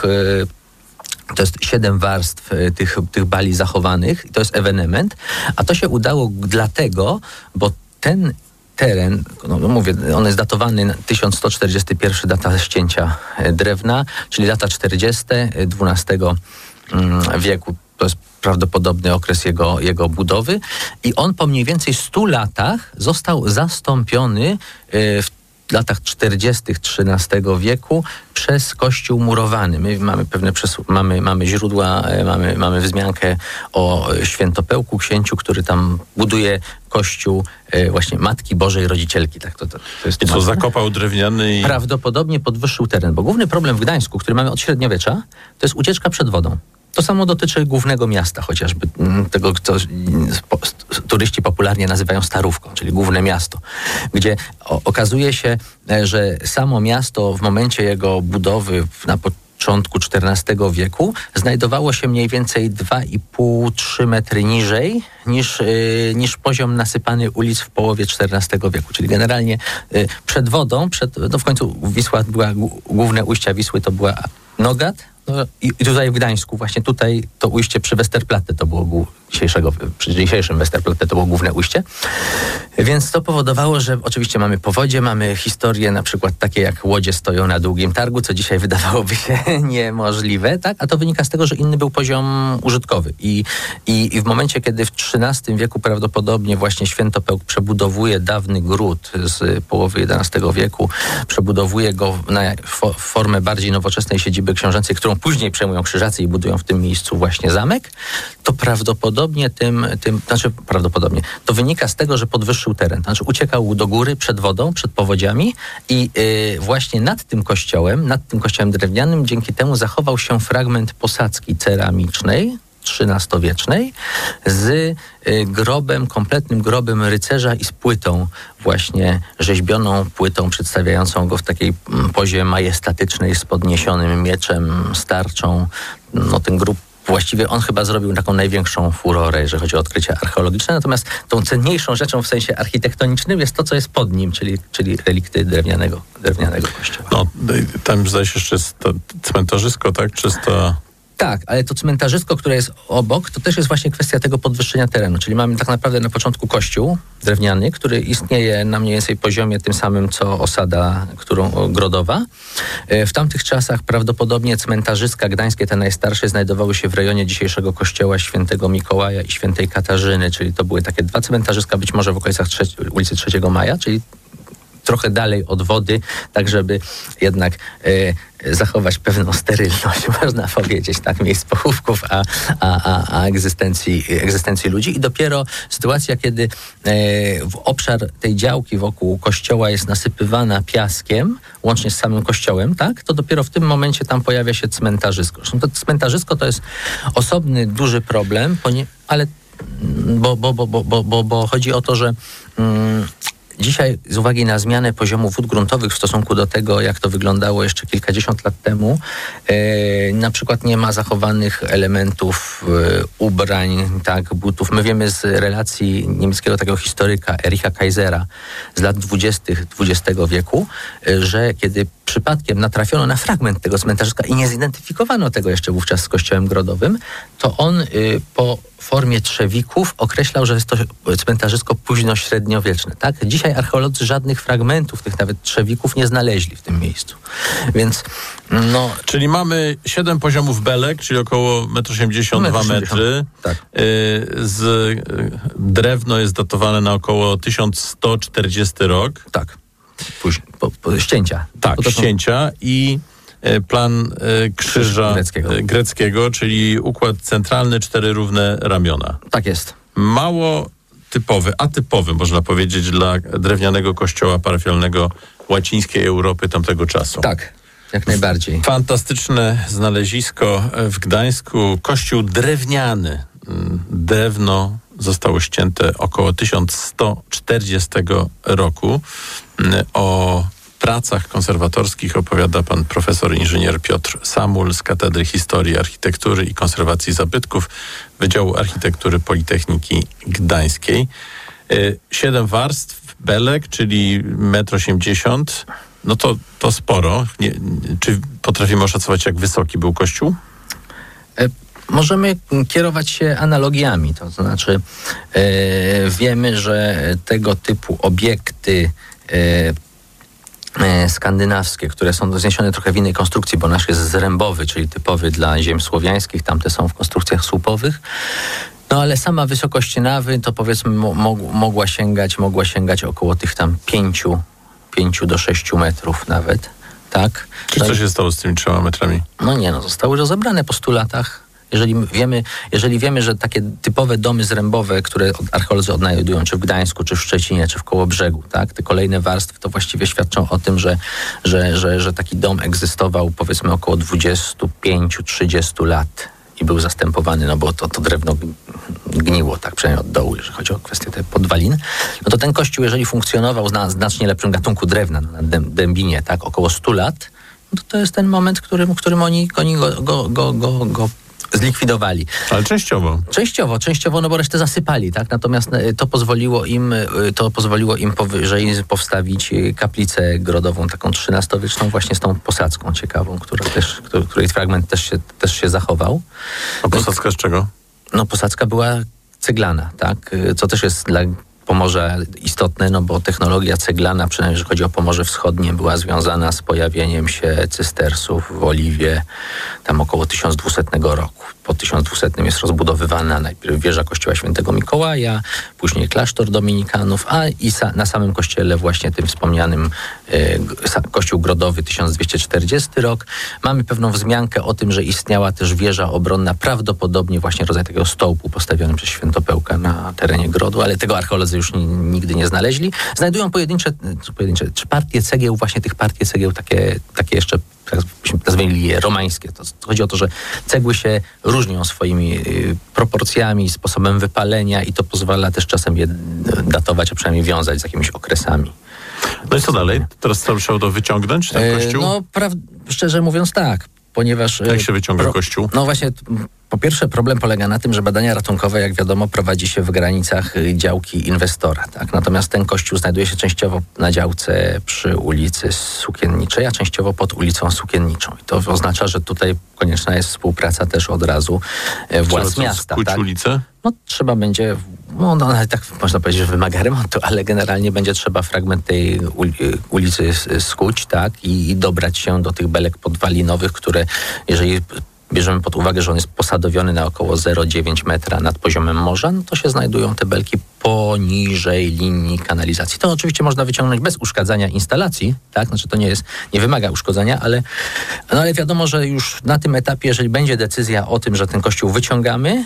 e, to jest siedem warstw e, tych, tych bali zachowanych i to jest ewenement, a to się udało dlatego, bo ten teren, no mówię, on jest datowany na tysiąc sto czterdziesty pierwszy, data ścięcia drewna, czyli lata czterdzieste dwunastego wieku. To jest prawdopodobny okres jego, jego budowy i on po mniej więcej stu latach został zastąpiony w latach czterdziestych trzynastego wieku przez kościół murowany. My mamy pewne przesu- mamy, mamy źródła, mamy, mamy wzmiankę o Świętopełku, księciu, który tam buduje kościół e, właśnie Matki Bożej Rodzicielki. Tak, to, to, to jest I co, zakopał drewniany i... Prawdopodobnie podwyższył teren, bo główny problem w Gdańsku, który mamy od średniowiecza, to jest ucieczka przed wodą. To samo dotyczy głównego miasta, chociażby tego, co turyści popularnie nazywają Starówką, czyli główne miasto, gdzie o, okazuje się, że samo miasto w momencie jego budowy na początku czternastego wieku znajdowało się mniej więcej dwa i pół do trzech metry niżej niż, yy, niż poziom nasypany ulic w połowie czternastego wieku, czyli generalnie yy, przed wodą, przed, no w końcu Wisła była, główne ujścia Wisły to była Nogat, no i tutaj w Gdańsku, właśnie tutaj to ujście przy Westerplatte to było dzisiejszego, przy dzisiejszym Westerplatte to było główne ujście. Więc to powodowało, że oczywiście mamy powodzie, mamy historie na przykład takie jak łodzie stoją na długim targu, co dzisiaj wydawałoby się niemożliwe, tak? A to wynika z tego, że inny był poziom użytkowy. I, i, i w momencie, kiedy w trzynastym wieku prawdopodobnie właśnie Świętopełk przebudowuje dawny gród z połowy jedenastego wieku, przebudowuje go na fo- formę bardziej nowoczesnej siedziby książęcej, którą później przejmują Krzyżacy i budują w tym miejscu właśnie zamek, to prawdopodobnie tym, tym znaczy prawdopodobnie, to wynika z tego, że podwyższył teren. Znaczy uciekał do góry przed wodą, przed powodziami i yy, właśnie nad tym kościołem, nad tym kościołem drewnianym, dzięki temu zachował się fragment posadzki ceramicznej, trzynastowiecznej, z y, grobem, kompletnym grobem rycerza i z płytą właśnie rzeźbioną płytą przedstawiającą go w takiej mm, pozie majestatycznej z podniesionym mieczem, starczą. No ten grób właściwie on chyba zrobił taką największą furorę, jeżeli chodzi o odkrycia archeologiczne, natomiast tą cenniejszą rzeczą w sensie architektonicznym jest to, co jest pod nim, czyli, czyli relikty drewnianego, drewnianego kościoła. No, tam zdaje się jeszcze jest to cmentarzysko, tak? Czysto... Tak, ale to cmentarzysko, które jest obok, to też jest właśnie kwestia tego podwyższenia terenu. Czyli mamy tak naprawdę na początku kościół drewniany, który istnieje na mniej więcej poziomie tym samym, co osada którą, grodowa. W tamtych czasach prawdopodobnie cmentarzyska gdańskie, te najstarsze, znajdowały się w rejonie dzisiejszego kościoła Świętego Mikołaja i Świętej Katarzyny, czyli to były takie dwa cmentarzyska, być może w okolicach trze- ulicy trzeciego Maja, czyli trochę dalej od wody, tak żeby jednak e, zachować pewną sterylność, można powiedzieć, tak, miejsc pochówków, a, a, a, a egzystencji, egzystencji ludzi. I dopiero sytuacja, kiedy e, w obszar tej działki wokół kościoła jest nasypywana piaskiem, łącznie z samym kościołem, tak, to dopiero w tym momencie tam pojawia się cmentarzysko. Zresztą to cmentarzysko to jest osobny, duży problem, ponie- ale bo, bo, bo, bo, bo, bo, bo chodzi o to, że mm, dzisiaj z uwagi na zmianę poziomu wód gruntowych w stosunku do tego, jak to wyglądało jeszcze kilkadziesiąt lat temu, e, na przykład nie ma zachowanych elementów e, ubrań, tak, butów. My wiemy z relacji niemieckiego takiego historyka Ericha Kaisera z lat dwudziestych dwudziestego wieku, e, że kiedy przypadkiem natrafiono na fragment tego cmentarzyska i nie zidentyfikowano tego jeszcze wówczas z kościołem grodowym, to on y, po formie trzewików określał, że jest to cmentarzysko późno-średniowieczne. Tak? Dzisiaj archeolodzy żadnych fragmentów tych nawet trzewików nie znaleźli w tym miejscu. Więc no... Czyli mamy siedem poziomów belek, czyli około jeden osiemdziesiąt dwa metry. Tak. Y, z y, drewno jest datowane na około tysiąc sto czterdziesty rok. Tak. Później, po, po ścięcia. Tak, są... ścięcia i e, plan e, krzyża greckiego. E, greckiego, czyli układ centralny, cztery równe ramiona. Tak jest. Mało typowy, atypowy można powiedzieć dla drewnianego kościoła parafialnego łacińskiej Europy tamtego czasu. Tak, jak najbardziej. Fantastyczne znalezisko w Gdańsku. Kościół drewniany. Drewno zostało ścięte około tysiąc sto czterdziestego roku. O pracach konserwatorskich opowiada pan profesor inżynier Piotr Samul z Katedry Historii, Architektury i Konserwacji Zabytków Wydziału Architektury Politechniki Gdańskiej. Siedem warstw belek, czyli metr osiemdziesiąt. No to, to sporo. Nie, czy potrafimy oszacować, jak wysoki był kościół? E- Możemy kierować się analogiami, to znaczy e, wiemy, że tego typu obiekty e, e, skandynawskie, które są zniesione trochę w innej konstrukcji, bo nasz jest zrębowy, czyli typowy dla ziem słowiańskich, tamte są w konstrukcjach słupowych. No ale sama wysokość nawy to powiedzmy mo- mogła sięgać, mogła sięgać około tych tam pięciu, pięciu do sześciu metrów nawet, tak? Czy co się stało z tymi trzema metrami? No nie, no zostały rozebrane po stu latach. Jeżeli wiemy, jeżeli wiemy, że takie typowe domy zrębowe, które archeolodzy odnajdują, czy w Gdańsku, czy w Szczecinie, czy w Kołobrzegu, tak, te kolejne warstwy, to właściwie świadczą o tym, że, że, że, że taki dom egzystował powiedzmy około dwudziestu pięciu do trzydziestu lat i był zastępowany, no bo to, to drewno gniło, tak, przynajmniej od dołu, jeżeli chodzi o kwestię tych podwalin. No to ten kościół, jeżeli funkcjonował na znacznie lepszym gatunku drewna, na dębinie, tak, około stu lat, no to to jest ten moment, w którym, w którym oni, oni go, go, go, go, go zlikwidowali. Ale częściowo. Częściowo, częściowo, no bo resztę zasypali, tak? Natomiast to pozwoliło im, to pozwoliło im powyżej powstawić kaplicę grodową, taką trzynastowieczną, właśnie z tą posadzką ciekawą, która też, której fragment też się, też się zachował. A posadzka z czego? No posadzka była ceglana, tak? Co też jest dla Pomorza istotne, no bo technologia ceglana, przynajmniej jeżeli chodzi o Pomorze Wschodnie, była związana z pojawieniem się cystersów w Oliwie tam około tysiąc dwieście roku. Po tysiąc dwieście jest rozbudowywana najpierw wieża kościoła świętego Mikołaja, później klasztor dominikanów, a i sa, na samym kościele właśnie tym wspomnianym y, kościół grodowy tysiąc dwieście czterdziesty rok. Mamy pewną wzmiankę o tym, że istniała też wieża obronna, prawdopodobnie właśnie rodzaj takiego stołpu postawionym przez Świętopełka na terenie grodu, ale tego archeolodzy już n- nigdy nie znaleźli. Znajdują pojedyncze, pojedyncze czy partie cegieł, właśnie tych partie cegieł takie, takie jeszcze, tak byśmy nazwali je romańskie. To chodzi o to, że cegły się różnią swoimi y, proporcjami, sposobem wypalenia i to pozwala też czasem je datować, a przynajmniej wiązać z jakimiś okresami. No i co dalej? Teraz trzeba to wyciągnąć, ten kościół? No, pra- szczerze mówiąc tak, ponieważ... Jak się wyciąga pro- kościół? No właśnie... Po pierwsze, problem polega na tym, że badania ratunkowe, jak wiadomo, prowadzi się w granicach działki inwestora. Tak? Natomiast ten kościół znajduje się częściowo na działce przy ulicy Sukienniczej, a częściowo pod ulicą Sukienniczą. I to oznacza, że tutaj konieczna jest współpraca też od razu władz trzeba miasta. Skuć tak? ulicę? No trzeba będzie, no, no tak można powiedzieć, że wymaga remontu, ale generalnie będzie trzeba fragment tej ulicy skuć, tak? I, i dobrać się do tych belek podwalinowych, które jeżeli bierzemy pod uwagę, że on jest posadowiony na około zero przecinek dziewięć metra nad poziomem morza, no to się znajdują te belki poniżej linii kanalizacji. To oczywiście można wyciągnąć bez uszkadzania instalacji, tak? Znaczy to nie jest, nie wymaga uszkodzenia, ale, no ale wiadomo, że już na tym etapie, jeżeli będzie decyzja o tym, że ten kościół wyciągamy,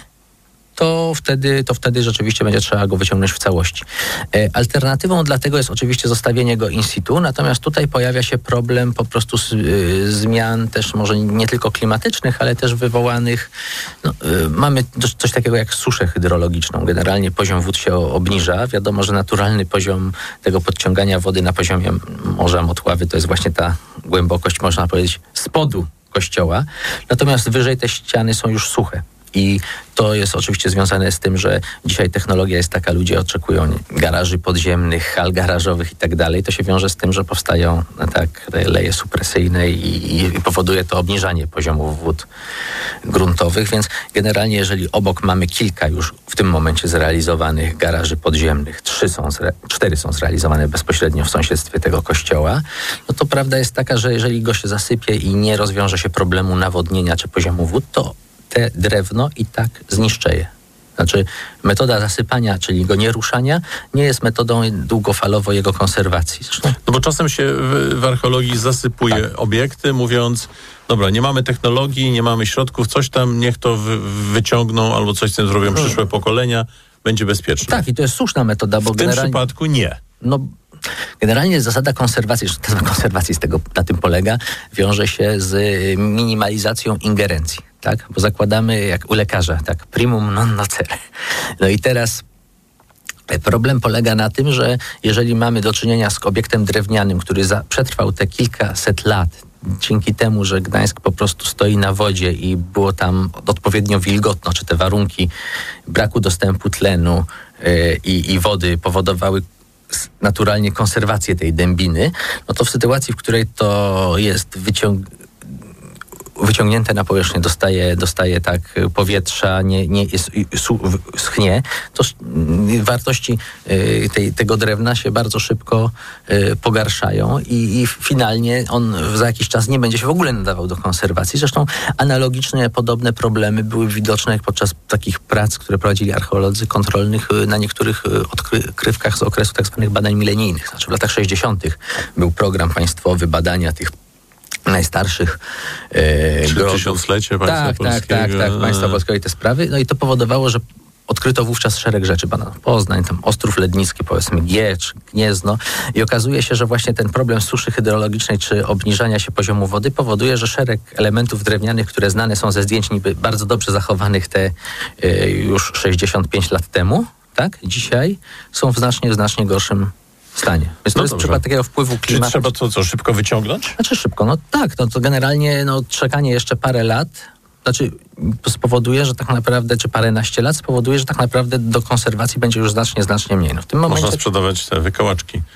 to wtedy, to wtedy rzeczywiście będzie trzeba go wyciągnąć w całości. E, alternatywą dla tego jest oczywiście zostawienie go in situ, natomiast tutaj pojawia się problem po prostu z, y, zmian też może nie tylko klimatycznych, ale też wywołanych, no, y, mamy coś takiego jak suszę hydrologiczną. Generalnie poziom wód się obniża. Wiadomo, że naturalny poziom tego podciągania wody na poziomie Morza Motławy to jest właśnie ta głębokość, można powiedzieć, spodu kościoła. Natomiast wyżej te ściany są już suche. I to jest oczywiście związane z tym, że dzisiaj technologia jest taka, ludzie oczekują garaży podziemnych, hal garażowych i tak dalej. To się wiąże z tym, że powstają no tak, leje supresyjne i, i powoduje to obniżanie poziomów wód gruntowych, więc generalnie jeżeli obok mamy kilka już w tym momencie zrealizowanych garaży podziemnych, trzy są, zre, cztery są zrealizowane bezpośrednio w sąsiedztwie tego kościoła, no to prawda jest taka, że jeżeli go się zasypie i nie rozwiąże się problemu nawodnienia czy poziomu wód, to te drewno i tak zniszczeje. Znaczy metoda zasypania, czyli go nieruszania, nie jest metodą długofalowo jego konserwacji. Zresztą... No bo czasem się w, w archeologii zasypuje tak. obiekty, mówiąc, dobra, nie mamy technologii, nie mamy środków, coś tam, niech to wy, wyciągną albo coś z tym zrobią przyszłe hmm. pokolenia, będzie bezpieczne. Tak, i to jest słuszna metoda, bo w generalnie... tym przypadku nie. No, generalnie zasada konserwacji, zasada konserwacji z tego, na tym polega, wiąże się z minimalizacją ingerencji. Tak? Bo zakładamy jak u lekarza, tak, primum non nocere. No i teraz problem polega na tym, że jeżeli mamy do czynienia z obiektem drewnianym, który za, przetrwał te kilkaset lat, dzięki temu, że Gdańsk po prostu stoi na wodzie i było tam odpowiednio wilgotno, czy te warunki braku dostępu tlenu yy, i, i wody powodowały naturalnie konserwację tej dębiny, no to w sytuacji, w której to jest wyciągnięte wyciągnięte na powierzchnię, dostaje, dostaje tak powietrza, nie, nie jest, su, schnie, to wartości y, tej, tego drewna się bardzo szybko y, pogarszają i, i finalnie on za jakiś czas nie będzie się w ogóle nadawał do konserwacji. Zresztą analogiczne, podobne problemy były widoczne podczas takich prac, które prowadzili archeolodzy kontrolnych na niektórych odkrywkach z okresu tak zwanych badań milenijnych. Znaczy w latach sześćdziesiątych był program państwowy badania tych najstarszych e, tysiąclecie państwa tak, polskiego. Tak, tak, tak, państwa polskiego i te sprawy. No i to powodowało, że odkryto wówczas szereg rzeczy. Badano Poznań, tam Ostrów Lednicki, powiedzmy Giecz, Gniezno. I okazuje się, że właśnie ten problem suszy hydrologicznej czy obniżania się poziomu wody powoduje, że szereg elementów drewnianych, które znane są ze zdjęć niby bardzo dobrze zachowanych te y, już sześćdziesiąt pięć lat temu, tak, dzisiaj są w znacznie, w znacznie gorszym stanie. Więc to no jest dobrze. Przykład takiego wpływu klimatu. Czy trzeba to co, szybko wyciągnąć? Znaczy szybko, no tak, no to generalnie no, czekanie jeszcze parę lat, znaczy spowoduje, że tak naprawdę, czy paręnaście lat spowoduje, że tak naprawdę do konserwacji będzie już znacznie, znacznie mniej. No, w tym momencie... Można sprzedawać te wykałaczki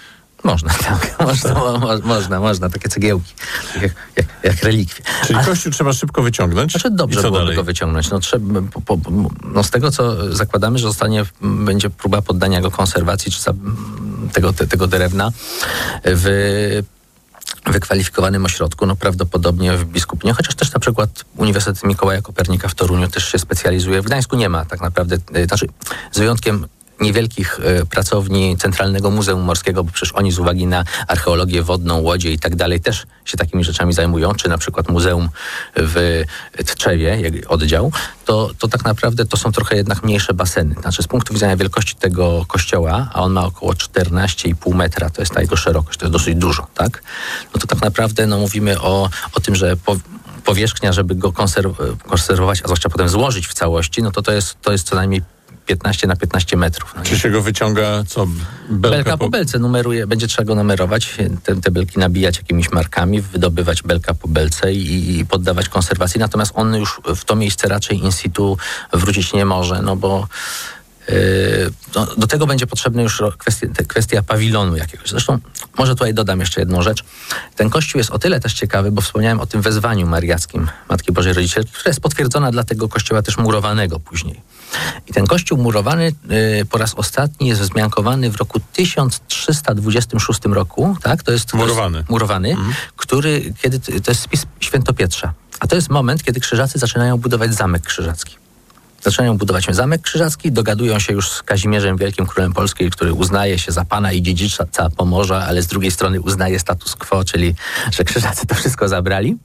Można, tak. Można, mo, można, można. Takie cegiełki. Jak, jak, jak relikwie. Czyli A, kościół trzeba szybko wyciągnąć? Znaczy dobrze byłoby go wyciągnąć. No, trzeba, po, po, no z tego, co zakładamy, że zostanie, będzie próba poddania go konserwacji, czy za, tego, te, tego drewna w wykwalifikowanym ośrodku, no prawdopodobnie w Biskupnie, chociaż też na przykład Uniwersytet Mikołaja Kopernika w Toruniu też się specjalizuje. W Gdańsku nie ma tak naprawdę, znaczy z wyjątkiem niewielkich y, pracowni Centralnego Muzeum Morskiego, bo przecież oni z uwagi na archeologię wodną, łodzie i tak dalej też się takimi rzeczami zajmują, czy na przykład Muzeum w Tczewie, jak oddział, to, to tak naprawdę to są trochę jednak mniejsze baseny. Znaczy z punktu widzenia wielkości tego kościoła, a on ma około czternaście i pół metra, to jest ta jego szerokość, to jest dosyć dużo, tak? No to tak naprawdę no, mówimy o, o tym, że po, powierzchnia, żeby go konserw- konserwować, a zwłaszcza potem złożyć w całości, no to to jest, to jest co najmniej piętnaście na piętnaście metrów. No Czy się go wyciąga, co? Belka, belka po belce numeruje, będzie trzeba go numerować, te, te belki nabijać jakimiś markami, wydobywać belka po belce i, i poddawać konserwacji. Natomiast on już w to miejsce raczej in situ wrócić nie może, no bo Yy, no, do tego będzie potrzebna już kwestia, kwestia pawilonu jakiegoś. Zresztą może tutaj dodam jeszcze jedną rzecz. Ten kościół jest o tyle też ciekawy, bo wspomniałem o tym wezwaniu mariackim Matki Bożej Rodzicielki, która jest potwierdzona dla tego kościoła też murowanego później. I ten kościół murowany yy, po raz ostatni jest wzmiankowany w roku tysiąc trzysta dwudziestym szóstym roku, tak? To jest murowany, to jest murowany mhm. który, kiedy to jest spis Świętopietrza. A to jest moment, kiedy krzyżacy zaczynają budować Zamek Krzyżacki. Zaczynają budować Zamek Krzyżacki, dogadują się już z Kazimierzem Wielkim, królem Polski, który uznaje się za pana i dziedzica Pomorza, ale z drugiej strony uznaje status quo, czyli że Krzyżacy to wszystko zabrali.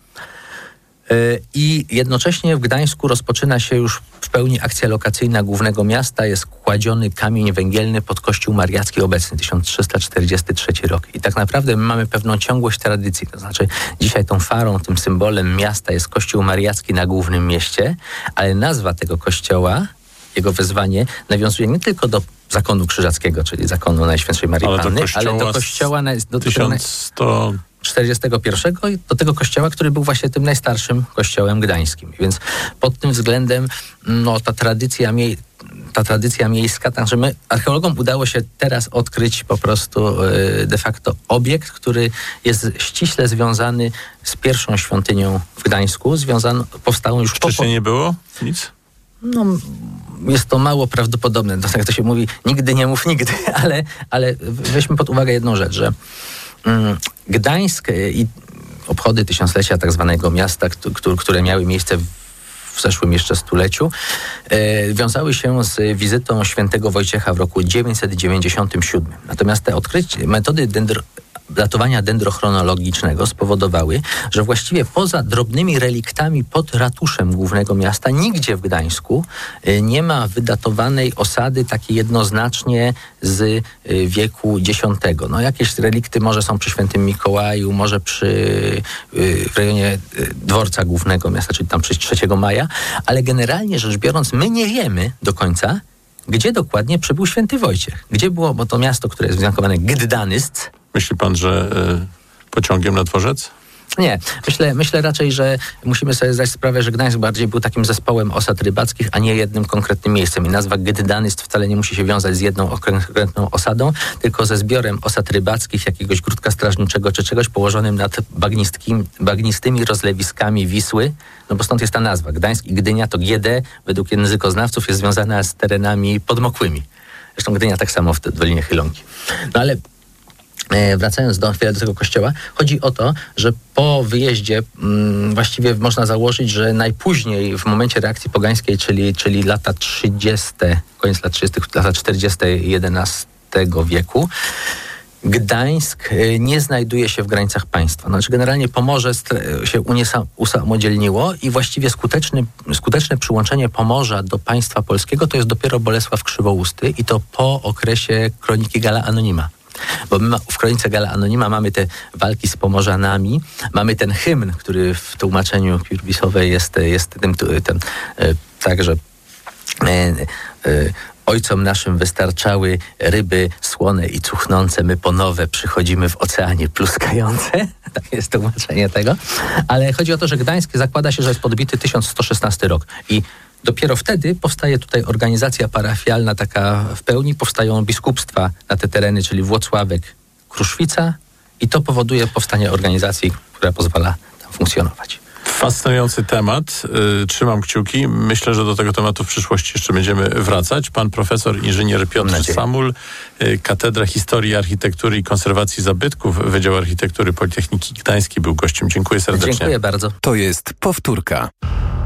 I jednocześnie w Gdańsku rozpoczyna się już w pełni akcja lokacyjna głównego miasta. Jest kładziony kamień węgielny pod Kościół Mariacki obecny, tysiąc trzysta czterdziesty trzeci rok. I tak naprawdę my mamy pewną ciągłość tradycji. To znaczy dzisiaj tą farą, tym symbolem miasta jest Kościół Mariacki na głównym mieście, ale nazwa tego kościoła, jego wezwanie nawiązuje nie tylko do zakonu krzyżackiego, czyli zakonu Najświętszej Marii ale Panny, do ale do kościoła... Na, do tysiąc sto czterdziestego pierwszego i do tego kościoła, który był właśnie tym najstarszym kościołem gdańskim. Więc pod tym względem no, ta tradycja mie- ta tradycja miejska, także my archeologom udało się teraz odkryć po prostu yy, de facto obiekt, który jest ściśle związany z pierwszą świątynią w Gdańsku, związany, powstałą już... Wcześniej po... nie było? Nic? No, jest to mało prawdopodobne. To, tak to się mówi, nigdy nie mów nigdy, ale, ale weźmy pod uwagę jedną rzecz, że Gdańsk i obchody tysiąclecia tak zwanego miasta, które miały miejsce w zeszłym jeszcze stuleciu, wiązały się z wizytą świętego Wojciecha w roku dziewięćset dziewięćdziesiątym siódmym. Natomiast te odkrycie, metody dendro, datowania dendrochronologicznego spowodowały, że właściwie poza drobnymi reliktami pod ratuszem głównego miasta nigdzie w Gdańsku nie ma wydatowanej osady takiej jednoznacznie z wieku dziesiątego. No jakieś relikty może są przy Świętym Mikołaju, może przy w rejonie dworca głównego miasta, czyli tam przy trzeciego maja, ale generalnie rzecz biorąc my nie wiemy do końca, gdzie dokładnie przybył Święty Wojciech. Gdzie było, bo to miasto, które jest wzmiankowane Gdanysk. Myśli pan, że y, pociągiem na dworzec? Nie. Myślę, myślę raczej, że musimy sobie zdać sprawę, że Gdańsk bardziej był takim zespołem osad rybackich, a nie jednym konkretnym miejscem. I nazwa Gdanysk wcale nie musi się wiązać z jedną konkretną osadą, tylko ze zbiorem osad rybackich, jakiegoś grudka strażniczego czy czegoś położonym nad bagnistymi rozlewiskami Wisły. No bo stąd jest ta nazwa. Gdańsk i Gdynia to G D, według językoznawców jest związana z terenami podmokłymi. Zresztą Gdynia tak samo w Dolinie Chylonki. No ale wracając do, chwilę do tego kościoła, chodzi o to, że po wyjeździe mm, właściwie można założyć, że najpóźniej w momencie reakcji pogańskiej, czyli, czyli lata trzydzieste, koniec lat trzydziestych, lata czterdzieste jedenastego wieku, Gdańsk nie znajduje się w granicach państwa. Znaczy generalnie Pomorze się usamodzielniło i właściwie skuteczny, skuteczne przyłączenie Pomorza do państwa polskiego to jest dopiero Bolesław Krzywousty i to po okresie kroniki Galla Anonima. Bo my w kronice Galla Anonima mamy te walki z Pomorzanami, mamy ten hymn, który w tłumaczeniu Pirbisowej jest, jest tym, tym, tym także e, e, ojcom naszym wystarczały ryby słone i cuchnące, my po nowe przychodzimy w oceanie pluskające. Tak jest tłumaczenie tego. Ale chodzi o to, że Gdańsk zakłada się, że jest podbity tysiąc sto szesnasty rok i dopiero wtedy powstaje tutaj organizacja parafialna taka w pełni, powstają biskupstwa na te tereny, czyli Włocławek Kruszwica i to powoduje powstanie organizacji, która pozwala tam funkcjonować. Fascynujący temat. Yy, trzymam kciuki. Myślę, że do tego tematu w przyszłości jeszcze będziemy wracać. Pan profesor inżynier Piotr Samul, yy, Katedra Historii, Architektury i Konserwacji Zabytków, Wydział Architektury Politechniki Gdańskiej był gościem. Dziękuję serdecznie. Dziękuję bardzo. To jest Powtórka.